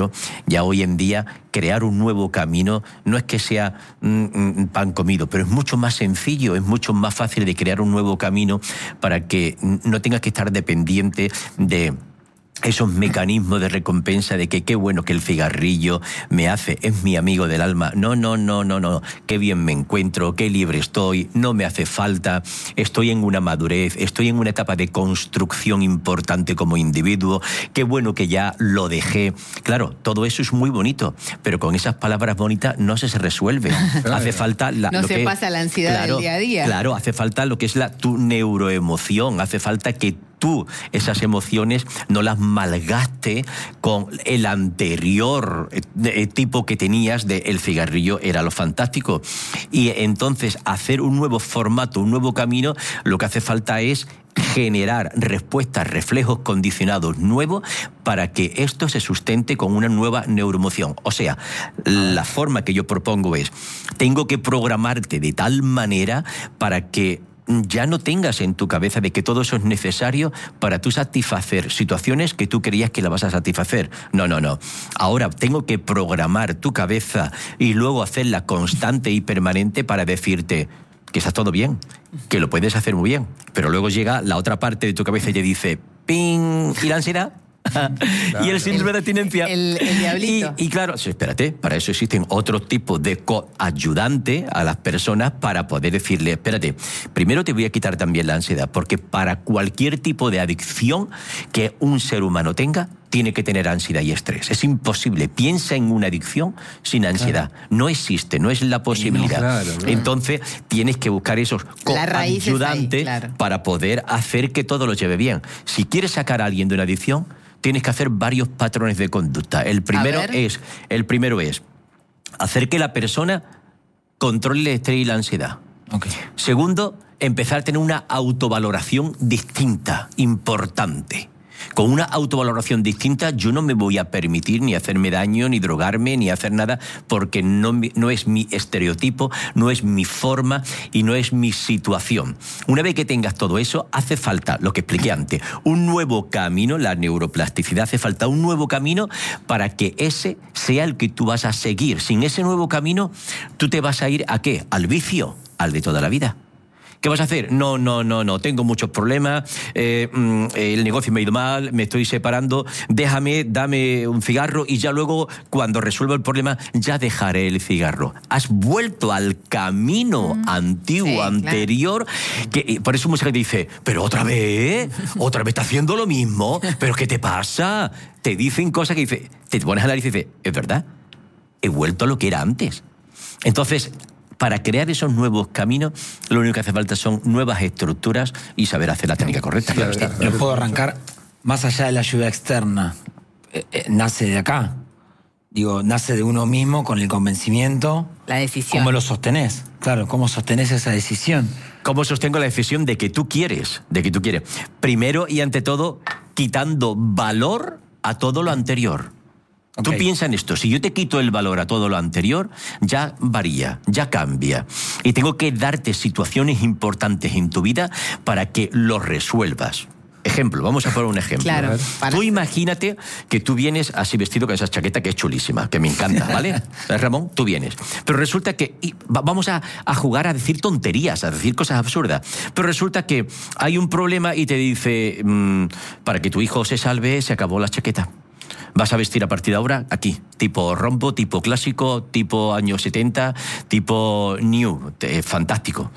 Speaker 9: camino, ya hoy en día crear un nuevo camino no es que sea mm, pan comido, pero es mucho más sencillo, es mucho más fácil de crear un nuevo camino para que no tengas que estar dependiente de esos mecanismos de recompensa de que qué bueno que el cigarrillo me hace, es mi amigo del alma. No, no, no, no, no. Qué bien me encuentro, qué libre estoy, no me hace falta, estoy en una madurez, estoy en una etapa de construcción importante como individuo, qué bueno que ya lo dejé. Claro, todo eso es muy bonito, pero con esas palabras bonitas no se, se resuelve. Hace falta la,
Speaker 3: no
Speaker 9: lo
Speaker 3: se
Speaker 9: que,
Speaker 3: pasa la ansiedad
Speaker 9: claro,
Speaker 3: del día a día.
Speaker 9: Claro, hace falta lo que es la tu neuroemoción, hace falta que tú esas emociones no las malgaste con el anterior eh, tipo que tenías de el cigarrillo era lo fantástico. Y entonces hacer un nuevo formato, un nuevo camino, lo que hace falta es generar respuestas, reflejos condicionados nuevos para que esto se sustente con una nueva neuroemoción. O sea, la forma que yo propongo es, tengo que programarte de tal manera para que ya no tengas en tu cabeza de que todo eso es necesario para tú satisfacer situaciones que tú creías que la vas a satisfacer. No, no, no. Ahora tengo que programar tu cabeza y luego hacerla constante y permanente para decirte que está todo bien, que lo puedes hacer muy bien. Pero luego llega la otra parte de tu cabeza y te dice, ¡ping! ¿Y la ansiedad? Claro. Y el síndrome de abstinencia.
Speaker 3: El, el diablito.
Speaker 9: Y, y claro, sí, espérate, para eso existen otros tipos de coayudante a las personas para poder decirle, espérate, primero te voy a quitar también la ansiedad, porque para cualquier tipo de adicción que un ser humano tenga, tiene que tener ansiedad y estrés. Es imposible. Piensa en una adicción sin ansiedad. Claro. No existe, no es la posibilidad. No, claro, claro. Entonces, tienes que buscar esos coayudantes claro. para poder hacer que todo lo lleve bien. Si quieres sacar a alguien de una adicción, tienes que hacer varios patrones de conducta. El primero es, el primero es hacer que la persona controle el estrés y la ansiedad. Okay. Segundo, empezar a tener una autovaloración distinta, importante. Con una autovaloración distinta yo no me voy a permitir ni hacerme daño, ni drogarme, ni hacer nada, porque no, no es mi estereotipo, no es mi forma y no es mi situación. Una vez que tengas todo eso, hace falta, lo que expliqué antes, un nuevo camino, la neuroplasticidad, hace falta un nuevo camino para que ese sea el que tú vas a seguir. Sin ese nuevo camino, tú te vas a ir ¿a qué? Al vicio, al de toda la vida. ¿Qué vas a hacer? No, no, no, no, tengo muchos problemas, eh, el negocio me ha ido mal, me estoy separando, déjame, dame un cigarro y ya luego, cuando resuelva el problema, ya dejaré el cigarro. Has vuelto al camino mm. antiguo, sí, anterior, claro. que por eso mucha gente dice, pero otra vez, otra vez está haciendo lo mismo, pero ¿qué te pasa? Te dicen cosas que dice, te pones a analizar y dices, es verdad, he vuelto a lo que era antes. Entonces, para crear esos nuevos caminos, lo único que hace falta son nuevas estructuras y saber hacer la técnica correcta.
Speaker 4: Claro, claro. Yo puedo arrancar más allá de la ayuda externa. Eh, eh, nace de acá. Digo, nace de uno mismo con el convencimiento.
Speaker 3: La decisión.
Speaker 4: ¿Cómo lo sostenés? Claro, ¿cómo sostenés esa decisión?
Speaker 9: ¿Cómo sostengo la decisión de que tú quieres? De que tú quieres. Primero y ante todo, quitando valor a todo lo anterior. Okay. Tú piensa en esto, si yo te quito el valor a todo lo anterior, ya varía, ya cambia. Y tengo que darte situaciones importantes en tu vida para que lo resuelvas. Ejemplo, vamos a poner un ejemplo.
Speaker 3: Claro,
Speaker 9: tú imagínate que tú vienes así vestido con esa chaqueta que es chulísima, que me encanta, ¿vale? Ramón, tú vienes. Pero resulta que y, vamos a, a jugar a decir tonterías, a decir cosas absurdas. Pero resulta que hay un problema y te dice, mmm, para que tu hijo se salve, se acabó la chaqueta. Vas a vestir a partir de ahora aquí, tipo rombo, tipo clásico, tipo años setenta, tipo new, eh, fantástico.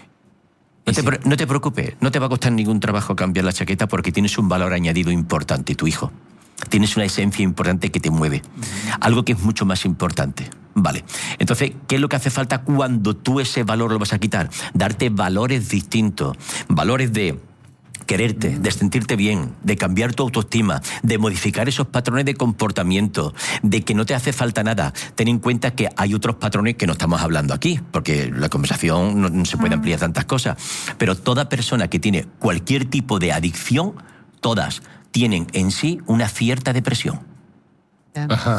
Speaker 9: No te, no te preocupes, no te va a costar ningún trabajo cambiar la chaqueta porque tienes un valor añadido importante, tu hijo. Tienes una esencia importante que te mueve. Algo que es mucho más importante. Vale. Entonces, ¿qué es lo que hace falta cuando tú ese valor lo vas a quitar? Darte valores distintos, valores de quererte, de sentirte bien, de cambiar tu autoestima, de modificar esos patrones de comportamiento, de que no te hace falta nada. Ten en cuenta que hay otros patrones que no estamos hablando aquí, porque la conversación no, no se puede ampliar tantas cosas. Pero toda persona que tiene cualquier tipo de adicción, todas tienen en sí una cierta depresión.
Speaker 2: Ajá.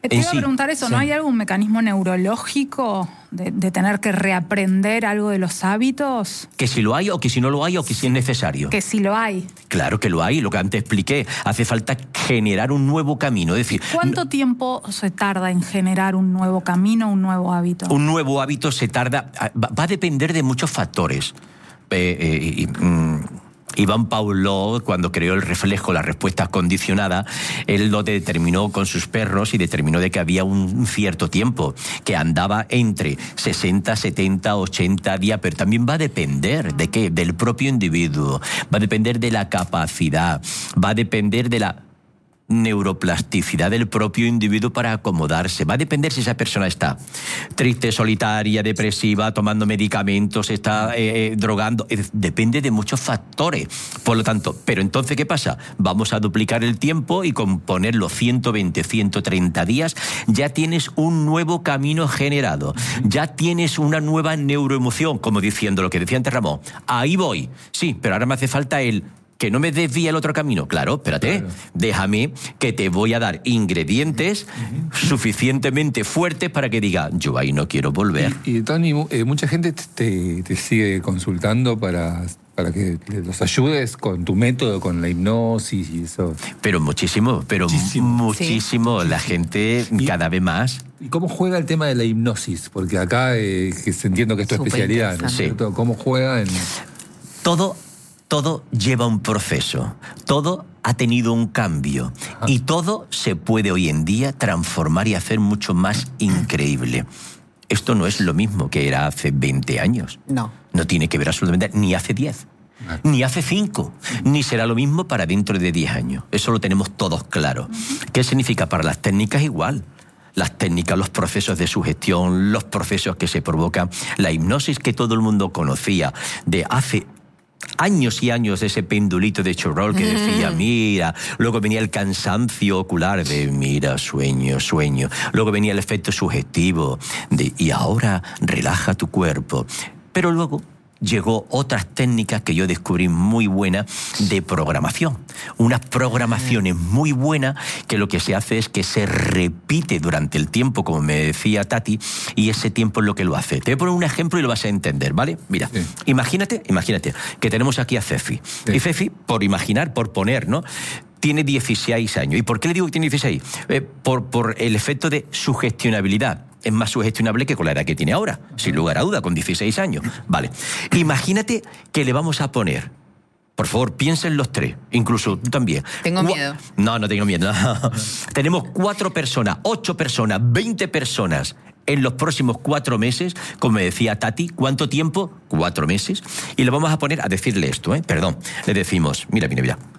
Speaker 5: Te
Speaker 9: en
Speaker 5: iba a
Speaker 9: sí.
Speaker 5: preguntar eso, ¿no
Speaker 9: Sí.
Speaker 5: hay algún mecanismo neurológico de, de tener que reaprender algo de los hábitos?
Speaker 9: Que si lo hay o que si no lo hay o que si es necesario.
Speaker 5: Que sí lo hay.
Speaker 9: Claro que lo hay, lo que antes expliqué. Hace falta generar un nuevo camino. Es decir,
Speaker 5: ¿Cuánto tiempo se tarda en generar un nuevo camino, un nuevo hábito?
Speaker 9: un nuevo hábito se tarda... Va, va a depender de muchos factores. Eh, eh, y, mm, Iván Pavlov, cuando creó el reflejo, la respuesta condicionada, él lo determinó con sus perros y determinó de que había un cierto tiempo, que andaba entre sesenta, setenta, ochenta días, pero también va a depender de qué, del propio individuo, va a depender de la capacidad, va a depender de la neuroplasticidad del propio individuo para acomodarse. Va a depender si esa persona está triste, solitaria, depresiva, tomando medicamentos, está eh, eh, drogando. Depende de muchos factores. Por lo tanto, pero entonces, ¿qué pasa? Vamos a duplicar el tiempo y con ponerlo ciento veinte, ciento treinta días, ya tienes un nuevo camino generado. Ya tienes una nueva neuroemoción, como diciendo lo que decía antes Ramón. Ahí voy. Sí, pero ahora me hace falta el... que no me desvíe el otro camino. Claro, espérate, claro. Déjame que te voy a dar ingredientes uh-huh. suficientemente fuertes para que diga, yo ahí no quiero volver.
Speaker 2: Y, y Tony, eh, mucha gente te, te sigue consultando para, para que los ayudes con tu método, con la hipnosis y eso.
Speaker 9: Pero muchísimo, pero muchísimo. muchísimo. Sí. La gente y, cada vez más.
Speaker 2: ¿Y cómo juega el tema de la hipnosis? Porque acá eh, que entiendo que es tu Súper especialidad, ¿no es cierto? ¿Cómo juega en...?
Speaker 9: Todo... Todo lleva un proceso, todo ha tenido un cambio y todo se puede hoy en día transformar y hacer mucho más increíble. Esto no es lo mismo que era hace veinte años.
Speaker 3: No.
Speaker 9: No tiene que ver absolutamente ni hace diez, ni hace cinco, ni será lo mismo para dentro de diez años. Eso lo tenemos todos claro. ¿Qué significa? Para las técnicas igual. Las técnicas, los procesos de sugestión, los procesos que se provocan, la hipnosis que todo el mundo conocía de hace años y años, de ese pendulito de Chorrol que decía, mira, luego venía el cansancio ocular de, mira, sueño, sueño, luego venía el efecto sugestivo de, y ahora relaja tu cuerpo, pero luego llegó otras técnicas que yo descubrí muy buenas de programación. Unas programaciones muy buenas que lo que se hace es que se repite durante el tiempo, como me decía Tati, y ese tiempo es lo que lo hace. Te voy a poner un ejemplo y lo vas a entender, ¿vale? Mira, sí. imagínate, imagínate que tenemos aquí a Fefi. Sí. Y Fefi, por imaginar, por poner, ¿no?, tiene dieciséis años. ¿Y por qué le digo que tiene dieciséis? Eh, por, por el efecto de sugestionabilidad. Es más sugestionable que con la edad que tiene ahora, sin lugar a duda, con dieciséis años. Vale. Imagínate que le vamos a poner, por favor, piensen los tres, incluso tú también.
Speaker 3: Tengo miedo.
Speaker 9: No, no tengo miedo. No. Tenemos cuatro personas, ocho personas, veinte personas en los próximos cuatro meses, como me decía Tati. ¿Cuánto tiempo? Cuatro meses. Y le vamos a poner a decirle esto, ¿eh? Perdón. Le decimos, mira, mira, mira.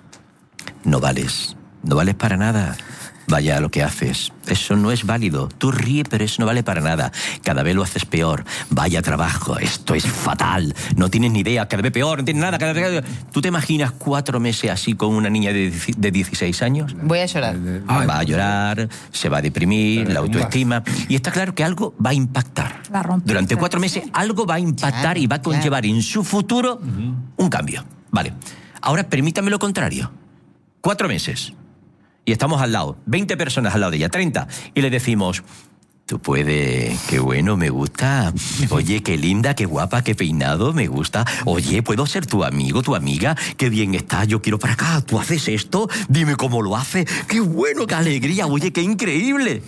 Speaker 9: No vales, no vales para nada. Vaya lo que haces, eso no es válido. Tú ríe, pero eso no vale para nada. Cada vez lo haces peor. Vaya trabajo, esto es fatal. No tienes ni idea, cada vez peor, no tienes nada. Cada vez... ¿Tú te imaginas cuatro meses así con una niña de dieciséis años?
Speaker 3: Voy a llorar.
Speaker 9: Va a llorar, se va a deprimir, la autoestima. Y está claro que algo va a impactar. Durante cuatro meses algo va a impactar claro, y va a conllevar claro. en su futuro un cambio. Vale, ahora permítame lo contrario. Cuatro meses. Y estamos al lado, veinte personas al lado de ella, treinta. Y le decimos, tú puedes, qué bueno, me gusta. Oye, qué linda, qué guapa, qué peinado, me gusta. Oye, ¿puedo ser tu amigo, tu amiga? Qué bien está, yo quiero para acá. ¿Tú haces esto? Dime cómo lo haces. Qué bueno, qué alegría, oye, qué increíble.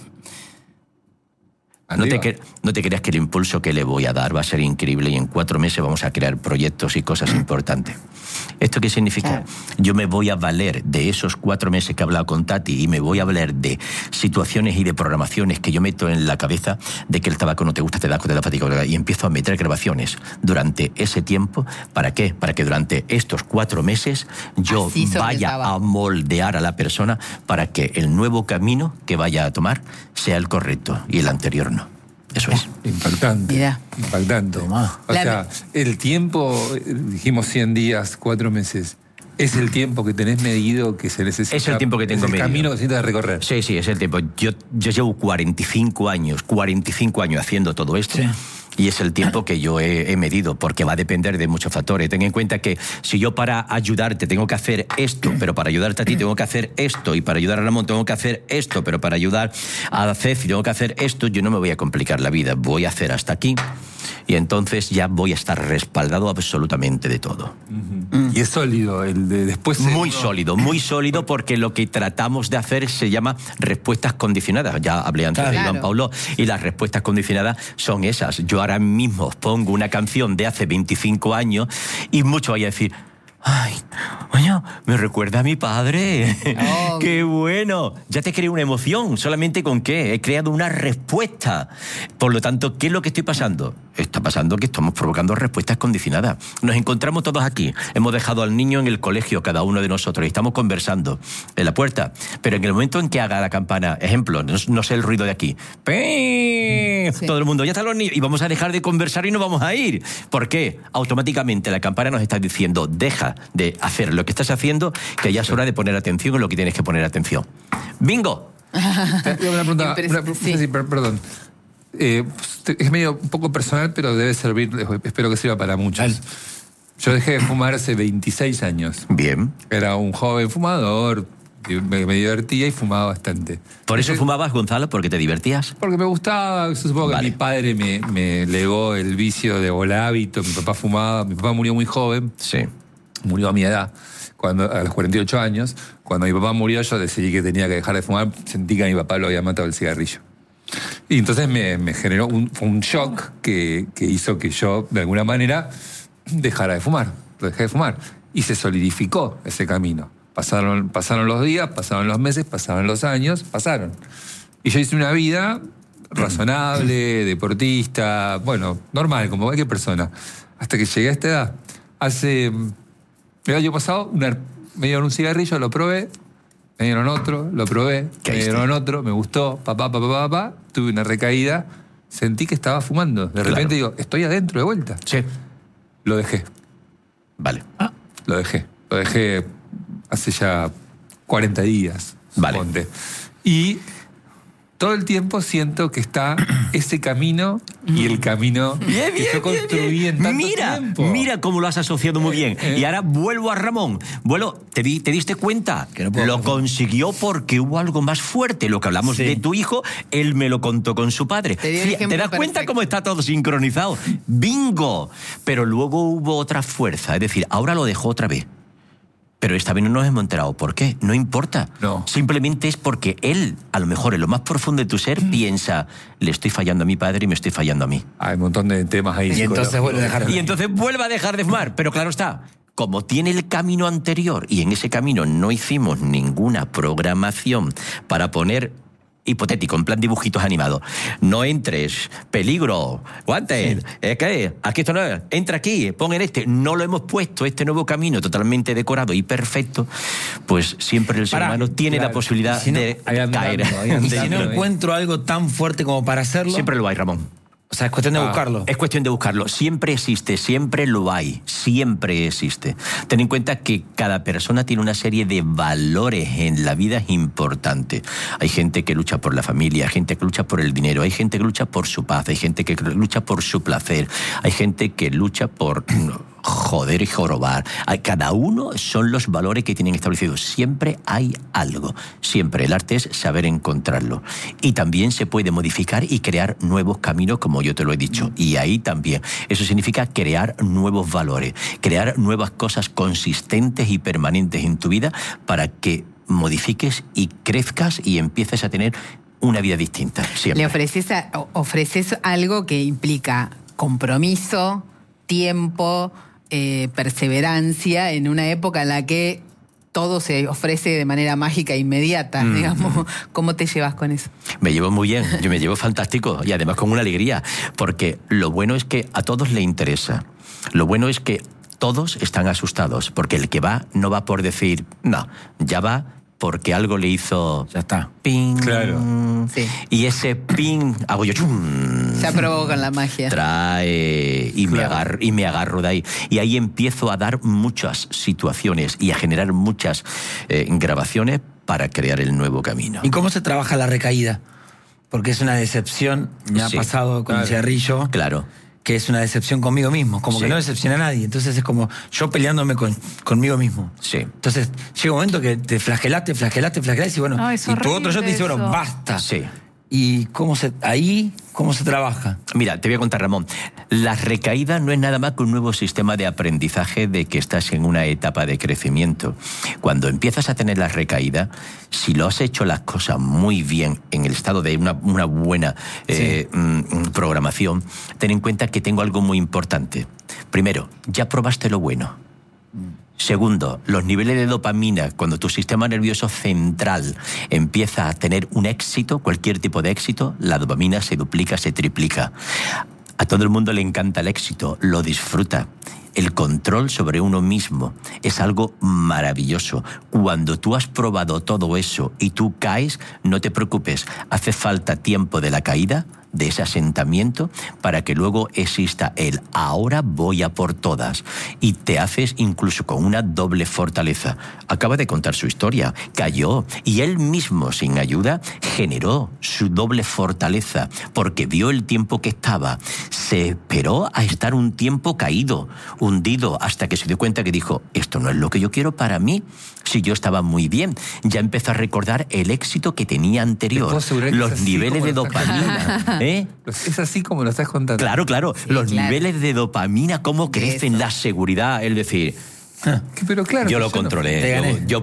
Speaker 9: No te, no te creas que el impulso que le voy a dar va a ser increíble y en cuatro meses vamos a crear proyectos y cosas importantes. ¿Esto qué significa? Yo me voy a valer de esos cuatro meses que he hablado con Tati y me voy a valer de situaciones y de programaciones que yo meto en la cabeza de que el tabaco no te gusta, te da, te da fatiga, y empiezo a meter grabaciones durante ese tiempo. ¿Para qué? Para que durante estos cuatro meses yo vaya a moldear a la persona para que el nuevo camino que vaya a tomar sea el correcto y el anterior no. Eso es.
Speaker 2: Impactante.
Speaker 3: Mira.
Speaker 2: Impactante. Toma. O la... sea, el tiempo, dijimos cien días, cuatro meses, ¿es el tiempo que tenés medido que se necesita?
Speaker 9: Es el tiempo que tengo medido.
Speaker 2: Es el camino que necesitas recorrer.
Speaker 9: Sí, sí, es el tiempo. Yo, yo llevo cuarenta y cinco años, cuarenta y cinco años haciendo todo esto. Sí. Y es el tiempo que yo he, he medido, porque va a depender de muchos factores. Ten en cuenta que si yo para ayudarte tengo que hacer esto, pero para ayudarte a ti tengo que hacer esto, y para ayudar a Ramón tengo que hacer esto, pero para ayudar a Ceci tengo que hacer esto, yo no me voy a complicar la vida, voy a hacer hasta aquí, y entonces ya voy a estar respaldado absolutamente de todo.
Speaker 2: Uh-huh. Y es sólido, el de después...
Speaker 9: Muy
Speaker 2: uno...
Speaker 9: sólido, muy sólido, porque lo que tratamos de hacer se llama respuestas condicionadas. Ya hablé antes claro. de Iván Paulo, y las respuestas condicionadas son esas. Yo ahora mismo os pongo una canción de hace veinticinco años y muchos vayan a decir... Ay, coño, me recuerda a mi padre. Oh. ¡Qué bueno! Ya te creé una emoción. ¿Solamente con qué? He creado una respuesta. Por lo tanto, ¿qué es lo que estoy pasando? Está pasando que estamos provocando respuestas condicionadas. Nos encontramos todos aquí. Hemos dejado al niño en el colegio, cada uno de nosotros, y estamos conversando en la puerta. Pero en el momento en que haga la campana, ejemplo, no, no sé el ruido de aquí. Sí. Todo el mundo, ya están los niños. Y vamos a dejar de conversar y nos vamos a ir. ¿Por qué? Automáticamente la campana nos está diciendo, deja de hacer lo que estás haciendo, que ya es hora de poner atención en lo que tienes que poner atención. ¡Bingo!
Speaker 2: Una pregunta, una, sí. Sí, perdón. Eh, es medio un poco personal, pero debe servir, espero que sirva para muchos. Yo dejé de fumar hace veintiséis años.
Speaker 9: Bien.
Speaker 2: Era un joven fumador, me, me divertía y fumaba bastante.
Speaker 9: ¿Por eso fumabas, Gonzalo? ¿Porque te divertías?
Speaker 2: Porque me gustaba, supongo que vale. Mi padre me, me legó el vicio de o hábito, mi papá fumaba, mi papá murió muy joven.
Speaker 9: Sí.
Speaker 2: Murió a mi edad, cuando, a los cuarenta y ocho años. Cuando mi papá murió, yo decidí que tenía que dejar de fumar. Sentí que a mi papá lo había matado el cigarrillo. Y entonces me, me generó un, un shock que, que hizo que yo, de alguna manera, dejara de fumar. Lo dejé de fumar. Y se solidificó ese camino. Pasaron, pasaron los días, pasaron los meses, pasaron los años, pasaron. Y yo hice una vida razonable, deportista, bueno, normal, como cualquier persona. Hasta que llegué a esta edad. Hace... El año pasado una, me dieron un cigarrillo, lo probé, me dieron otro, lo probé, me dieron otro, me gustó, papá, papá, papá, papá, tuve una recaída, sentí que estaba fumando. De repente claro. digo, estoy adentro de vuelta.
Speaker 9: Sí.
Speaker 2: Lo dejé.
Speaker 9: Vale.
Speaker 2: Ah. Lo dejé. Lo dejé hace ya cuarenta días.
Speaker 9: Vale.
Speaker 2: Suponte. Y todo el tiempo siento que está ese camino y el camino
Speaker 9: bien,
Speaker 2: que yo construí en tanto
Speaker 9: mira,
Speaker 2: tiempo.
Speaker 9: Mira cómo lo has asociado muy bien. Eh, eh. Y ahora vuelvo a Ramón. Vuelo, ¿te, di, te diste cuenta? Que no lo consiguió porque hubo algo más fuerte. Lo que hablamos sí. de tu hijo, él me lo contó con su padre. ¿Te, ¿Te das perfecto. cuenta cómo está todo sincronizado? ¡Bingo! Pero luego hubo otra fuerza. Es decir, ahora lo dejó otra vez. Pero esta vez no nos hemos enterado. ¿Por qué? No importa.
Speaker 2: No.
Speaker 9: Simplemente es porque él, a lo mejor en lo más profundo de tu ser, mm. piensa, le estoy fallando a mi padre y me estoy fallando a mí.
Speaker 2: Hay un montón de temas ahí.
Speaker 9: Y entonces vuelve a dejar de... Y entonces vuelve a dejar de fumar. Pero claro está, como tiene el camino anterior y en ese camino no hicimos ninguna programación para poner... hipotético, en plan dibujitos animados. No entres, peligro, guantes, sí. ¿eh, ¿qué? Aquí esto no es, entra aquí, pon en este. No lo hemos puesto, este nuevo camino totalmente decorado y perfecto, pues siempre el ser para, humano tiene claro. la posibilidad si no, de andando, caer.
Speaker 4: Y si no encuentro algo tan fuerte como para hacerlo...
Speaker 9: Siempre lo hay, Ramón.
Speaker 4: O sea, es cuestión de ah, buscarlo.
Speaker 9: Es cuestión de buscarlo. Siempre existe, siempre lo hay, siempre existe. Ten en cuenta que cada persona tiene una serie de valores en la vida importantes. Hay gente que lucha por la familia, hay gente que lucha por el dinero, hay gente que lucha por su paz, hay gente que lucha por su placer, hay gente que lucha por... joder y jorobar. Cada uno son los valores que tienen establecidos. Siempre hay algo. Siempre. El arte es saber encontrarlo. Y también se puede modificar y crear nuevos caminos, como yo te lo he dicho. Y ahí también. Eso significa crear nuevos valores, crear nuevas cosas consistentes y permanentes en tu vida para que modifiques y crezcas y empieces a tener una vida distinta. Siempre.
Speaker 3: Le ofreces, a, ofreces algo que implica compromiso, tiempo... Eh, perseverancia en una época en la que todo se ofrece de manera mágica e inmediata, mm. digamos. ¿Cómo te llevas con eso?
Speaker 9: Me llevo muy bien, yo me llevo fantástico y además con una alegría, porque lo bueno es que a todos le interesa. Lo bueno es que todos están asustados, porque el que va no va por decir, no, ya va porque algo le hizo...
Speaker 4: Ya está.
Speaker 9: Ping.
Speaker 2: Claro.
Speaker 9: Sí. Y ese ping, hago yo... Chum,
Speaker 3: se aprobó con la magia.
Speaker 9: Trae y, claro. me agarro, y me agarro de ahí. Y ahí empiezo a dar muchas situaciones y a generar muchas eh, grabaciones para crear el nuevo camino.
Speaker 4: ¿Y cómo se trabaja la recaída? Porque es una decepción. Me ha sí, pasado con
Speaker 9: claro.
Speaker 4: el cigarrillo.
Speaker 9: Claro.
Speaker 4: que es una decepción conmigo mismo, como
Speaker 9: Sí.
Speaker 4: que no decepciona a nadie. Entonces es como yo peleándome con, conmigo mismo.
Speaker 9: Sí.
Speaker 4: Entonces llega un momento que te flagelaste, flagelaste, flagelaste y bueno,
Speaker 5: No, es
Speaker 4: y tu otro yo te dice,
Speaker 5: horrible
Speaker 4: bueno,
Speaker 5: eso.
Speaker 4: basta.
Speaker 9: Sí.
Speaker 4: Y cómo se, ahí, cómo se trabaja.
Speaker 9: Mira, te voy a contar, Ramón. La recaída no es nada más que un nuevo sistema de aprendizaje de que estás en una etapa de crecimiento. Cuando empiezas a tener la recaída, si lo has hecho las cosas muy bien, en el estado de una, una buena eh,
Speaker 4: Sí.
Speaker 9: mm, programación, ten en cuenta que tengo algo muy importante. Primero, ya probaste lo bueno. Segundo, los niveles de dopamina, cuando tu sistema nervioso central empieza a tener un éxito, cualquier tipo de éxito, la dopamina se duplica, se triplica. A todo el mundo le encanta el éxito, lo disfruta. El control sobre uno mismo es algo maravilloso. Cuando tú has probado todo eso y tú caes, no te preocupes, hace falta tiempo de la caída, de ese asentamiento, para que luego exista el ahora voy a por todas. Y te haces incluso con una doble fortaleza. Acaba de contar su historia, cayó, y él mismo, sin ayuda, generó su doble fortaleza, porque vio el tiempo que estaba. Se esperó a estar un tiempo caído, hundido, hasta que se dio cuenta que dijo, esto no es lo que yo quiero para mí. Si yo estaba muy bien, ya empezó a recordar el éxito que tenía anterior, los niveles de dopamina. ¿Eh?
Speaker 2: Es así como lo estás contando.
Speaker 9: Claro, claro.
Speaker 3: Sí,
Speaker 9: los
Speaker 3: claro.
Speaker 9: niveles de dopamina, cómo crecen,
Speaker 3: Eso.
Speaker 9: la seguridad, es decir,
Speaker 2: Que- Pero claro.
Speaker 9: yo
Speaker 2: que
Speaker 9: lo
Speaker 2: no-
Speaker 9: controlé,
Speaker 4: Te
Speaker 9: yo,
Speaker 4: gané.
Speaker 9: yo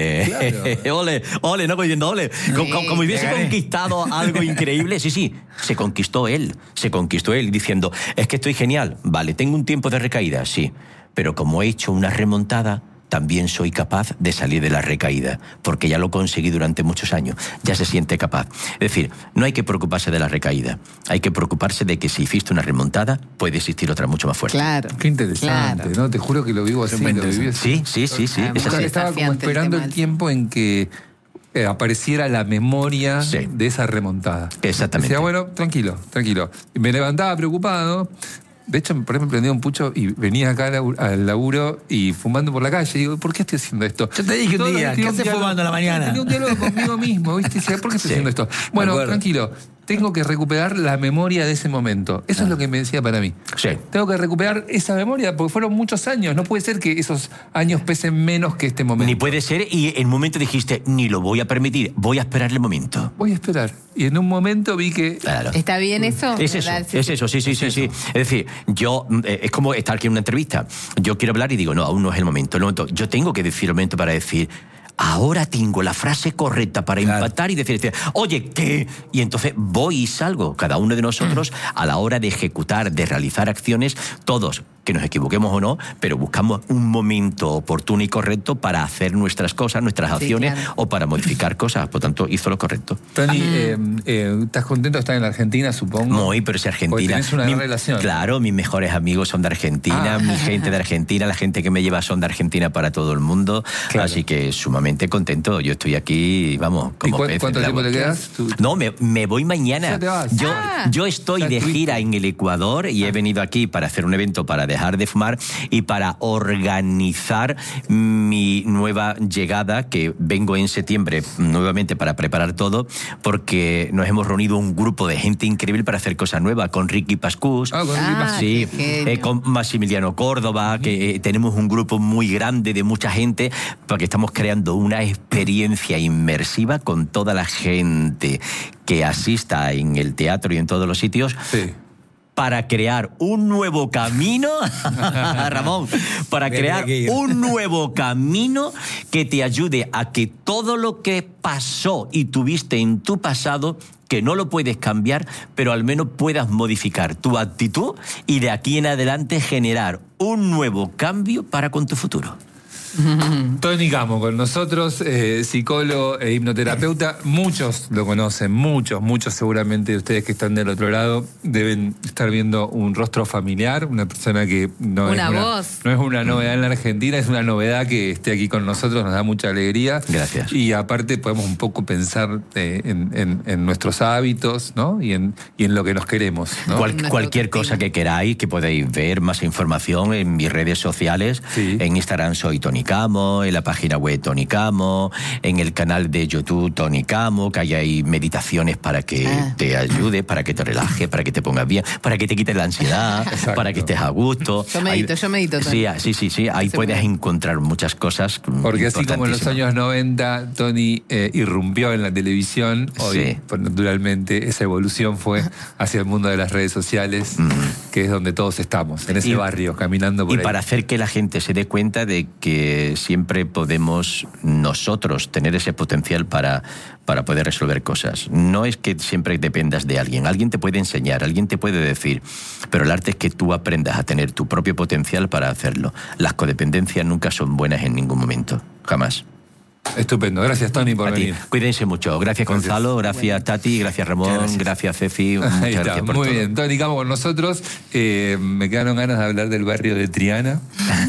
Speaker 9: pude. ole, ole, no diciendo ole. Co- co- Como, hubiese
Speaker 4: te gané.
Speaker 9: conquistado algo increíble. Sí, sí, se conquistó él. Se conquistó él diciendo, es que estoy genial. Vale, tengo un tiempo de recaída, sí. Pero como he hecho una remontada, también soy capaz de salir de la recaída, porque ya lo conseguí durante muchos años, ya se siente capaz. Es decir, no hay que preocuparse de la recaída, hay que preocuparse de que si hiciste una remontada, puede existir otra mucho más fuerte.
Speaker 3: Claro.
Speaker 2: Qué interesante,
Speaker 3: Claro.
Speaker 2: ¿no? Te juro que lo vivo así,
Speaker 4: Súper
Speaker 2: lo viví así.
Speaker 9: Sí, sí, sí, sí,
Speaker 3: Ah,
Speaker 9: es
Speaker 3: muy
Speaker 9: así.
Speaker 2: Estaba como
Speaker 3: desafiante el
Speaker 2: esperando el,
Speaker 3: tema.
Speaker 2: tiempo en que eh, apareciera la memoria
Speaker 9: Sí.
Speaker 2: de esa remontada.
Speaker 9: Exactamente.
Speaker 2: Decía, bueno, tranquilo, tranquilo. Y me levantaba preocupado. De hecho, por ejemplo, prendía un pucho y venía acá al labu- al laburo y fumando por la calle. Digo, ¿por qué estoy haciendo esto?
Speaker 4: Yo te dije un
Speaker 2: Todo-
Speaker 4: día,
Speaker 2: tenía
Speaker 4: ¿qué
Speaker 2: un
Speaker 4: haces
Speaker 2: diálogo-
Speaker 4: fumando a la mañana?
Speaker 2: Tenía un diálogo conmigo mismo, ¿viste? Y decía, ¿por qué estoy
Speaker 9: Sí.
Speaker 2: haciendo esto? Bueno,
Speaker 4: acuerdo.
Speaker 2: tranquilo. Tengo que recuperar la memoria de ese momento. Eso es lo que me decía para mí.
Speaker 9: Sí.
Speaker 2: Tengo que recuperar esa memoria porque fueron muchos años. No puede ser que esos años pesen menos que este momento.
Speaker 9: Ni puede ser, y en un momento dijiste, ni lo voy a permitir, voy a esperar el momento.
Speaker 2: Voy a esperar. Y en un momento vi que...
Speaker 9: Claro.
Speaker 3: ¿Está bien eso?
Speaker 9: Es eso,
Speaker 3: ¿Verdad?
Speaker 9: es eso, sí, sí, sí, sí. Es decir, yo, eh, es como estar aquí en una entrevista. Yo quiero hablar y digo, no, aún no es el momento. El momento. Yo tengo que decir el momento para decir, ahora tengo la frase correcta para
Speaker 4: Claro.
Speaker 9: empatar y decir, decir, oye, ¿qué? Y entonces voy y salgo. Cada uno de nosotros, a la hora de ejecutar, de realizar acciones, todos, que nos equivoquemos o no, pero buscamos un momento oportuno y correcto para hacer nuestras cosas, nuestras
Speaker 3: Sí,
Speaker 9: acciones
Speaker 3: claro.
Speaker 9: o para modificar cosas. Por tanto, hizo lo correcto.
Speaker 2: Tony, eh, eh, ¿estás contento de estar en la Argentina, supongo?
Speaker 9: Muy, pero es
Speaker 2: Porque
Speaker 9: Argentina.
Speaker 2: tenés una
Speaker 9: Mi-
Speaker 2: gran relación.
Speaker 9: Claro, mis mejores amigos son de Argentina,
Speaker 2: Ah.
Speaker 9: mi gente de Argentina, la gente que me lleva son de Argentina para todo el mundo.
Speaker 2: Claro.
Speaker 9: Así que sumamente contento. Yo estoy aquí, vamos, como
Speaker 2: ¿Y cuán-
Speaker 9: pez en
Speaker 2: cuánto
Speaker 9: el
Speaker 2: tiempo
Speaker 9: agua.
Speaker 2: te quedas? Tú-
Speaker 9: No, me, me voy mañana.
Speaker 2: Ya te vas.
Speaker 9: Yo,
Speaker 3: Ah.
Speaker 9: yo estoy
Speaker 2: Ya
Speaker 9: de
Speaker 2: estuviste.
Speaker 9: gira en el Ecuador y he venido aquí para hacer un evento para dejar de fumar y para organizar mi nueva llegada, que vengo en septiembre nuevamente para preparar todo, porque nos hemos reunido un grupo de gente increíble para hacer cosas nuevas, con Ricky Pascus,
Speaker 2: Ah, con Ricky
Speaker 3: Ah,
Speaker 2: Pascus.
Speaker 9: sí,
Speaker 3: qué genio.
Speaker 9: eh, con Maximiliano Córdoba, que eh, tenemos un grupo muy grande de mucha gente, porque estamos creando una experiencia inmersiva con toda la gente que asista en el teatro y en todos los sitios.
Speaker 2: Sí.
Speaker 9: Para crear un nuevo camino, Ramón, para
Speaker 4: Bien,
Speaker 9: crear
Speaker 4: aquí.
Speaker 9: un nuevo camino que te ayude a que todo lo que pasó y tuviste en tu pasado, que no lo puedes cambiar, pero al menos puedas modificar tu actitud y de aquí en adelante generar un nuevo cambio para con tu futuro.
Speaker 2: Tony Camo con nosotros, eh, psicólogo e hipnoterapeuta. Muchos lo conocen, muchos, muchos seguramente de ustedes que están del otro lado deben estar viendo un rostro familiar, una persona que no,
Speaker 3: Una
Speaker 2: es, una,
Speaker 3: voz.
Speaker 2: no es una novedad en la Argentina, es una novedad que esté aquí con nosotros, nos da mucha alegría.
Speaker 9: Gracias.
Speaker 2: Y aparte podemos un poco pensar eh, en, en- en nuestros hábitos, ¿no? Y en, y en lo que nos queremos, ¿no?
Speaker 9: Cual-
Speaker 3: Nuestra
Speaker 9: cualquier
Speaker 3: autoestima.
Speaker 9: cosa que queráis, que podéis ver más información en mis redes sociales,
Speaker 2: Sí.
Speaker 9: en Instagram soy Tony Tony Camo, en la página web Tony Camo, en el canal de YouTube Tony Camo, que hay ahí meditaciones para que ah. te ayude, para que te relajes, para que te pongas bien, para que te quites la ansiedad, Exacto. para que estés a gusto.
Speaker 3: Yo medito,
Speaker 9: ahí,
Speaker 3: yo medito.
Speaker 9: Sí, sí, sí, sí, ahí puedes bien. encontrar muchas cosas.
Speaker 2: Porque así como en los años noventa Tony eh, irrumpió en la televisión, hoy, sí. pues, naturalmente, esa evolución fue hacia el mundo de las redes sociales, mm. que es donde todos estamos, en ese y, barrio, caminando por
Speaker 9: y
Speaker 2: ahí.
Speaker 9: Y para hacer que la gente se dé cuenta de que siempre podemos nosotros tener ese potencial para, para poder resolver cosas. No es que siempre dependas de alguien. Alguien te puede enseñar, alguien te puede decir, pero el arte es que tú aprendas a tener tu propio potencial para hacerlo. Las codependencias nunca son buenas en ningún momento, jamás.
Speaker 2: Estupendo, gracias Tony por
Speaker 9: a
Speaker 2: venir.
Speaker 9: Ti. Cuídense mucho, gracias, gracias. Gonzalo, gracias bueno. Tati, gracias Ramón, gracias, gracias Ceci, muchas
Speaker 2: Ahí está,
Speaker 9: gracias por
Speaker 2: muy
Speaker 9: todo.
Speaker 2: bien, Tony Camo con nosotros. Eh, me quedaron ganas de hablar del barrio de Triana.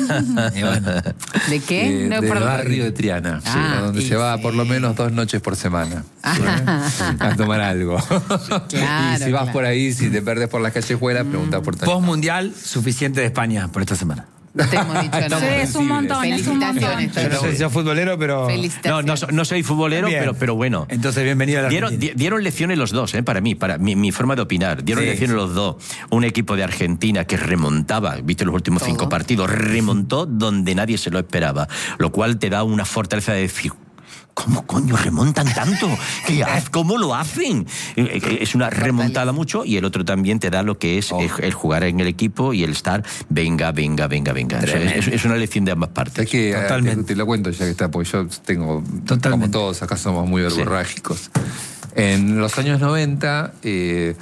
Speaker 3: bueno. ¿De qué?
Speaker 2: Eh,
Speaker 3: no,
Speaker 2: del
Speaker 3: por...
Speaker 2: barrio de Triana,
Speaker 3: ah,
Speaker 2: sí, a donde
Speaker 3: sí,
Speaker 2: se va
Speaker 3: sí.
Speaker 2: por lo menos dos noches por semana ¿sí? a tomar algo.
Speaker 3: Claro,
Speaker 2: y si vas
Speaker 3: claro.
Speaker 2: por ahí, si te perdés por las callejuelas, mm. pregunta por Tony.
Speaker 4: Post mundial, suficiente de España por esta semana.
Speaker 3: No te hemos dicho nada.
Speaker 5: Sí, es un montón, es un montón.
Speaker 8: Yo no sé si soy futbolero, pero...
Speaker 9: No, no, no soy futbolero, pero, pero bueno.
Speaker 4: Entonces, bienvenido a la
Speaker 9: dieron, di, dieron lecciones los dos, ¿eh? Para mí, para mi, mi forma de opinar. Dieron sí, lecciones sí. los dos. Un equipo de Argentina que remontaba, viste los últimos Todo. cinco partidos, remontó donde nadie se lo esperaba. Lo cual te da una fortaleza de decir... ¿Cómo coño remontan tanto? ¿Qué hacen? ¿Cómo lo hacen? Es una remontada mucho y el otro también te da lo que es oh. el, el jugar en el equipo y el estar venga, venga, venga, venga. Es, es una lección de ambas partes.
Speaker 2: Es que Totalmente. Te, te lo cuento ya que está, porque yo tengo, Totalmente. como todos, acá somos muy verborrágicos. Sí. En los años noventa... Eh,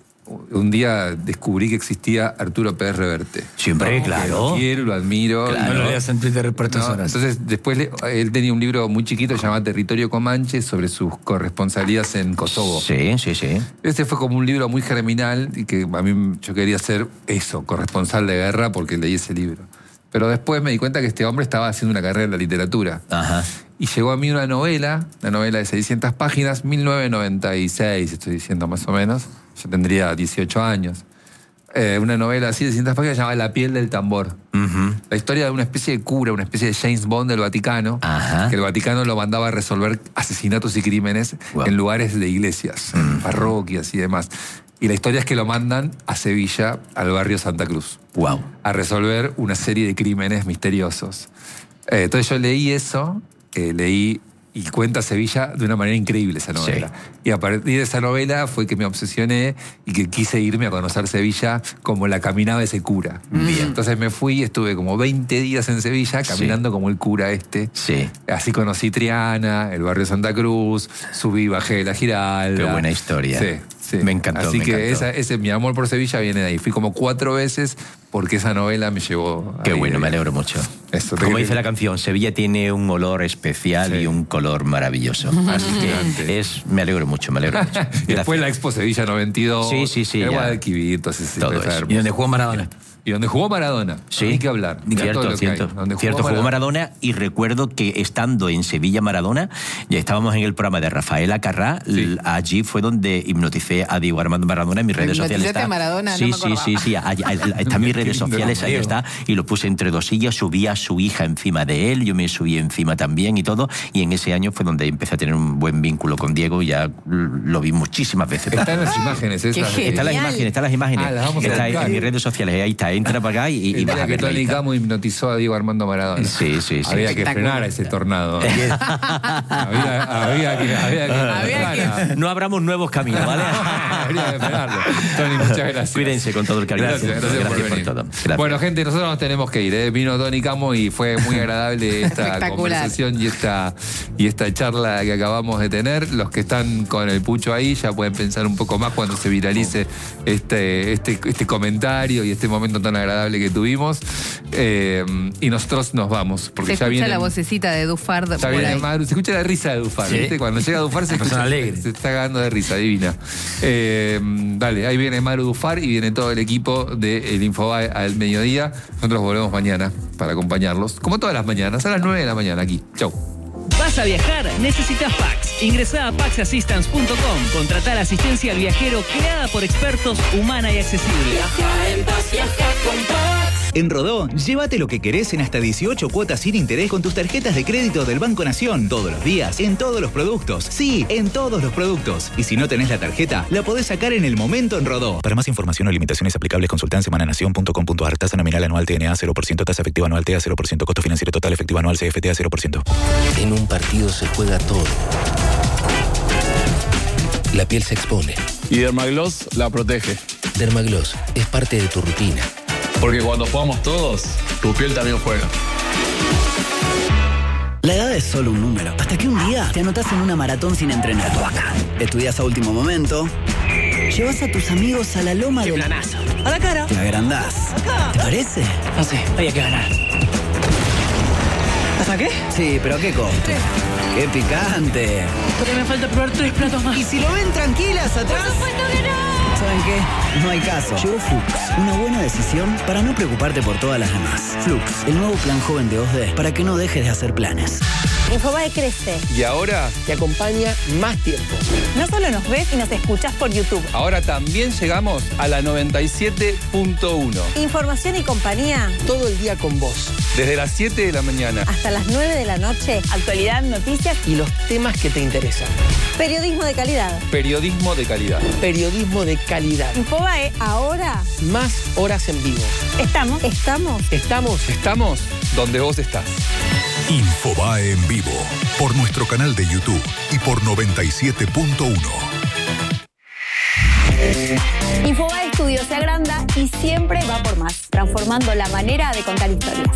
Speaker 2: un día descubrí que existía Arturo Pérez Reverte.
Speaker 9: Siempre, no, claro.
Speaker 2: Lo quiero, lo admiro.
Speaker 4: Claro. No lo leas en Twitter por estas
Speaker 2: no,
Speaker 4: horas.
Speaker 2: Entonces, después le, él tenía un libro muy chiquito llamado Territorio Comanche sobre sus corresponsalías en Kosovo.
Speaker 9: Sí, sí, sí.
Speaker 2: Este fue como un libro muy germinal y que a mí yo quería ser eso, corresponsal de guerra, porque leí ese libro. Pero después me di cuenta que este hombre estaba haciendo una carrera en la literatura.
Speaker 9: Ajá.
Speaker 2: Y llegó a mí una novela, una novela de seiscientas páginas, mil novecientos noventa y seis, estoy diciendo más o menos. Yo tendría dieciocho años. Eh, una novela así de seiscientas páginas llamada La piel del tambor. Uh-huh. La historia de una especie de cura, una especie de James Bond del Vaticano, uh-huh. que el Vaticano lo mandaba a resolver asesinatos y crímenes wow. en lugares de iglesias, uh-huh. parroquias y demás. Y la historia es que lo mandan a Sevilla, al barrio Santa Cruz,
Speaker 9: wow.
Speaker 2: a resolver una serie de crímenes misteriosos. Eh, entonces yo leí eso, eh, leí... Y cuenta Sevilla de una manera increíble esa novela. Sí. Y a partir de esa novela fue que me obsesioné y que quise irme a conocer Sevilla como la caminaba ese cura. Bien. Entonces me fui y estuve como veinte días en Sevilla caminando sí. como el cura este.
Speaker 9: Sí.
Speaker 2: Así conocí Triana, el barrio Santa Cruz, subí, bajé de la Giralda.
Speaker 9: Qué buena historia.
Speaker 2: Sí. Sí.
Speaker 9: Me encantó.
Speaker 2: Así
Speaker 9: me
Speaker 2: que
Speaker 9: encantó.
Speaker 2: Esa, ese mi amor por Sevilla viene de ahí. Fui como cuatro veces porque esa novela me llevó.
Speaker 9: Qué bueno, me alegro mucho.
Speaker 2: Eso,
Speaker 9: Como dice la canción, Sevilla tiene un olor especial sí. y un color maravilloso. Así que es, me alegro mucho, me alegro mucho.
Speaker 2: Y después la Expo Sevilla noventa y dos.
Speaker 9: Sí, sí, sí.
Speaker 2: El Guadalquivir, entonces
Speaker 9: todo eso.
Speaker 4: Y donde jugó Maradona.
Speaker 2: Y donde jugó Maradona.
Speaker 9: Sí.
Speaker 2: Hay que hablar.
Speaker 9: Cierto,
Speaker 2: todo
Speaker 9: cierto.
Speaker 2: Donde
Speaker 9: cierto,
Speaker 2: jugó
Speaker 9: jugó
Speaker 2: Maradona.
Speaker 9: Maradona y recuerdo que estando en Sevilla Maradona, ya estábamos en el programa de Rafaela Carrá, sí. allí fue donde hipnoticé a Diego Armando Maradona en mis redes sociales.
Speaker 3: Está,
Speaker 9: a
Speaker 3: Maradona,
Speaker 9: sí,
Speaker 3: no
Speaker 9: sí, sí, sí, allí, está en mis redes sociales, ahí está, y lo puse entre dos sillas, subí a su hija encima de él, yo me subí encima también y todo, y en ese año fue donde empecé a tener un buen vínculo con Diego y ya lo vi muchísimas veces.
Speaker 2: Están las imágenes esas.
Speaker 9: Están las imágenes, están las imágenes.
Speaker 2: Ah, las vamos a
Speaker 9: está
Speaker 2: buscar.
Speaker 9: En mis redes sociales, ahí está, entra para acá y, y vas a verlo.
Speaker 2: Tony Camo hipnotizó a Diego Armando Maradona.
Speaker 9: Sí, sí, sí.
Speaker 2: Había que frenar a ese tornado. había, había que... Había que,
Speaker 3: había que...
Speaker 9: No abramos nuevos caminos, ¿vale?
Speaker 2: Habría que frenarlo. Tony, muchas gracias.
Speaker 9: Cuídense con todo el cariño.
Speaker 2: Gracias, gracias, gracias, gracias por, por todo. Gracias. Bueno, gente, nosotros nos tenemos que ir. ¿eh? Vino Tony Camo y fue muy agradable esta conversación y esta, y esta charla que acabamos de tener. Los que están con el pucho ahí ya pueden pensar un poco más cuando se viralice este, este, este comentario y este momento tan agradable que tuvimos. Eh, y nosotros nos vamos. Porque
Speaker 3: se
Speaker 2: ya
Speaker 3: escucha
Speaker 2: viene
Speaker 3: la vocecita de Dufar.
Speaker 2: Ya viene Maru, se escucha la risa de Dufar. Sí. ¿Viste? Cuando llega Dufar se escucha alegre. Se está cagando de risa, divina. Eh, dale, ahí viene Maru Dufar y viene todo el equipo de El Infobae al mediodía. Nosotros volvemos mañana para acompañarlos, como todas las mañanas, a las nueve de la mañana aquí. Chau.
Speaker 10: ¿Vas a viajar? Necesitas Pax. Ingresá a pax assistance punto com. Contratá la asistencia al viajero creada por expertos, humana y accesible.
Speaker 11: Viaja en paz, viaja con Pax. En Rodó, llévate lo que querés en hasta dieciocho cuotas sin interés con tus tarjetas de crédito del Banco Nación. Todos los días, en todos los productos. Sí, en todos los productos. Y si no tenés la tarjeta, la podés sacar en el momento en Rodó.
Speaker 12: Para más información o limitaciones aplicables, consulta en semananación punto com punto a r. Tasa nominal anual T N A cero por ciento. Tasa efectiva anual T A cero por ciento. Costo financiero total efectivo anual C F T A cero por ciento.
Speaker 13: En un partido se juega todo. La piel se expone.
Speaker 14: Y Dermagloss la protege.
Speaker 13: Dermagloss es parte de tu rutina.
Speaker 14: Porque cuando jugamos todos, tu piel también juega.
Speaker 15: La edad es solo un número. Hasta que un día te anotás en una maratón sin entrenar. Estudias a último momento. Llevas a tus amigos a la loma
Speaker 16: ¡Qué
Speaker 15: del...
Speaker 16: planazo! ¡A la cara!
Speaker 15: Te agrandás.
Speaker 16: Acá.
Speaker 15: ¿Te parece?
Speaker 16: No sé, había que ganar. ¿Hasta qué?
Speaker 15: Sí, pero ¿a qué costo? ¡Qué picante!
Speaker 16: Porque me falta probar tres platos más.
Speaker 15: ¿Y si lo ven tranquilas atrás?
Speaker 16: ¡Por supuesto que no!
Speaker 15: ¿Saben qué? No hay caso. Llegó Flux, una buena decisión para no preocuparte por todas las demás. Flux, el nuevo plan joven de dos D para que no dejes de hacer planes.
Speaker 17: Infobae crece.
Speaker 2: Y ahora
Speaker 16: te acompaña más tiempo.
Speaker 17: No solo nos ves y nos escuchas por YouTube.
Speaker 2: Ahora también llegamos a la noventa y siete punto uno.
Speaker 17: Información y compañía.
Speaker 16: Todo el día con vos.
Speaker 2: Desde las siete de la mañana.
Speaker 17: Hasta las nueve de la noche. Actualidad, noticias.
Speaker 16: Y los temas que te interesan.
Speaker 17: Periodismo de calidad.
Speaker 2: Periodismo de calidad.
Speaker 16: Periodismo de calidad.
Speaker 17: Infobae, ahora.
Speaker 16: Más horas en vivo.
Speaker 17: Estamos. Estamos.
Speaker 16: Estamos.
Speaker 2: Estamos donde vos estás.
Speaker 18: Infobae en vivo, por nuestro canal de YouTube y por noventa y siete punto uno.
Speaker 17: Infobae Studio se agranda y siempre va por más, transformando la manera de contar historias.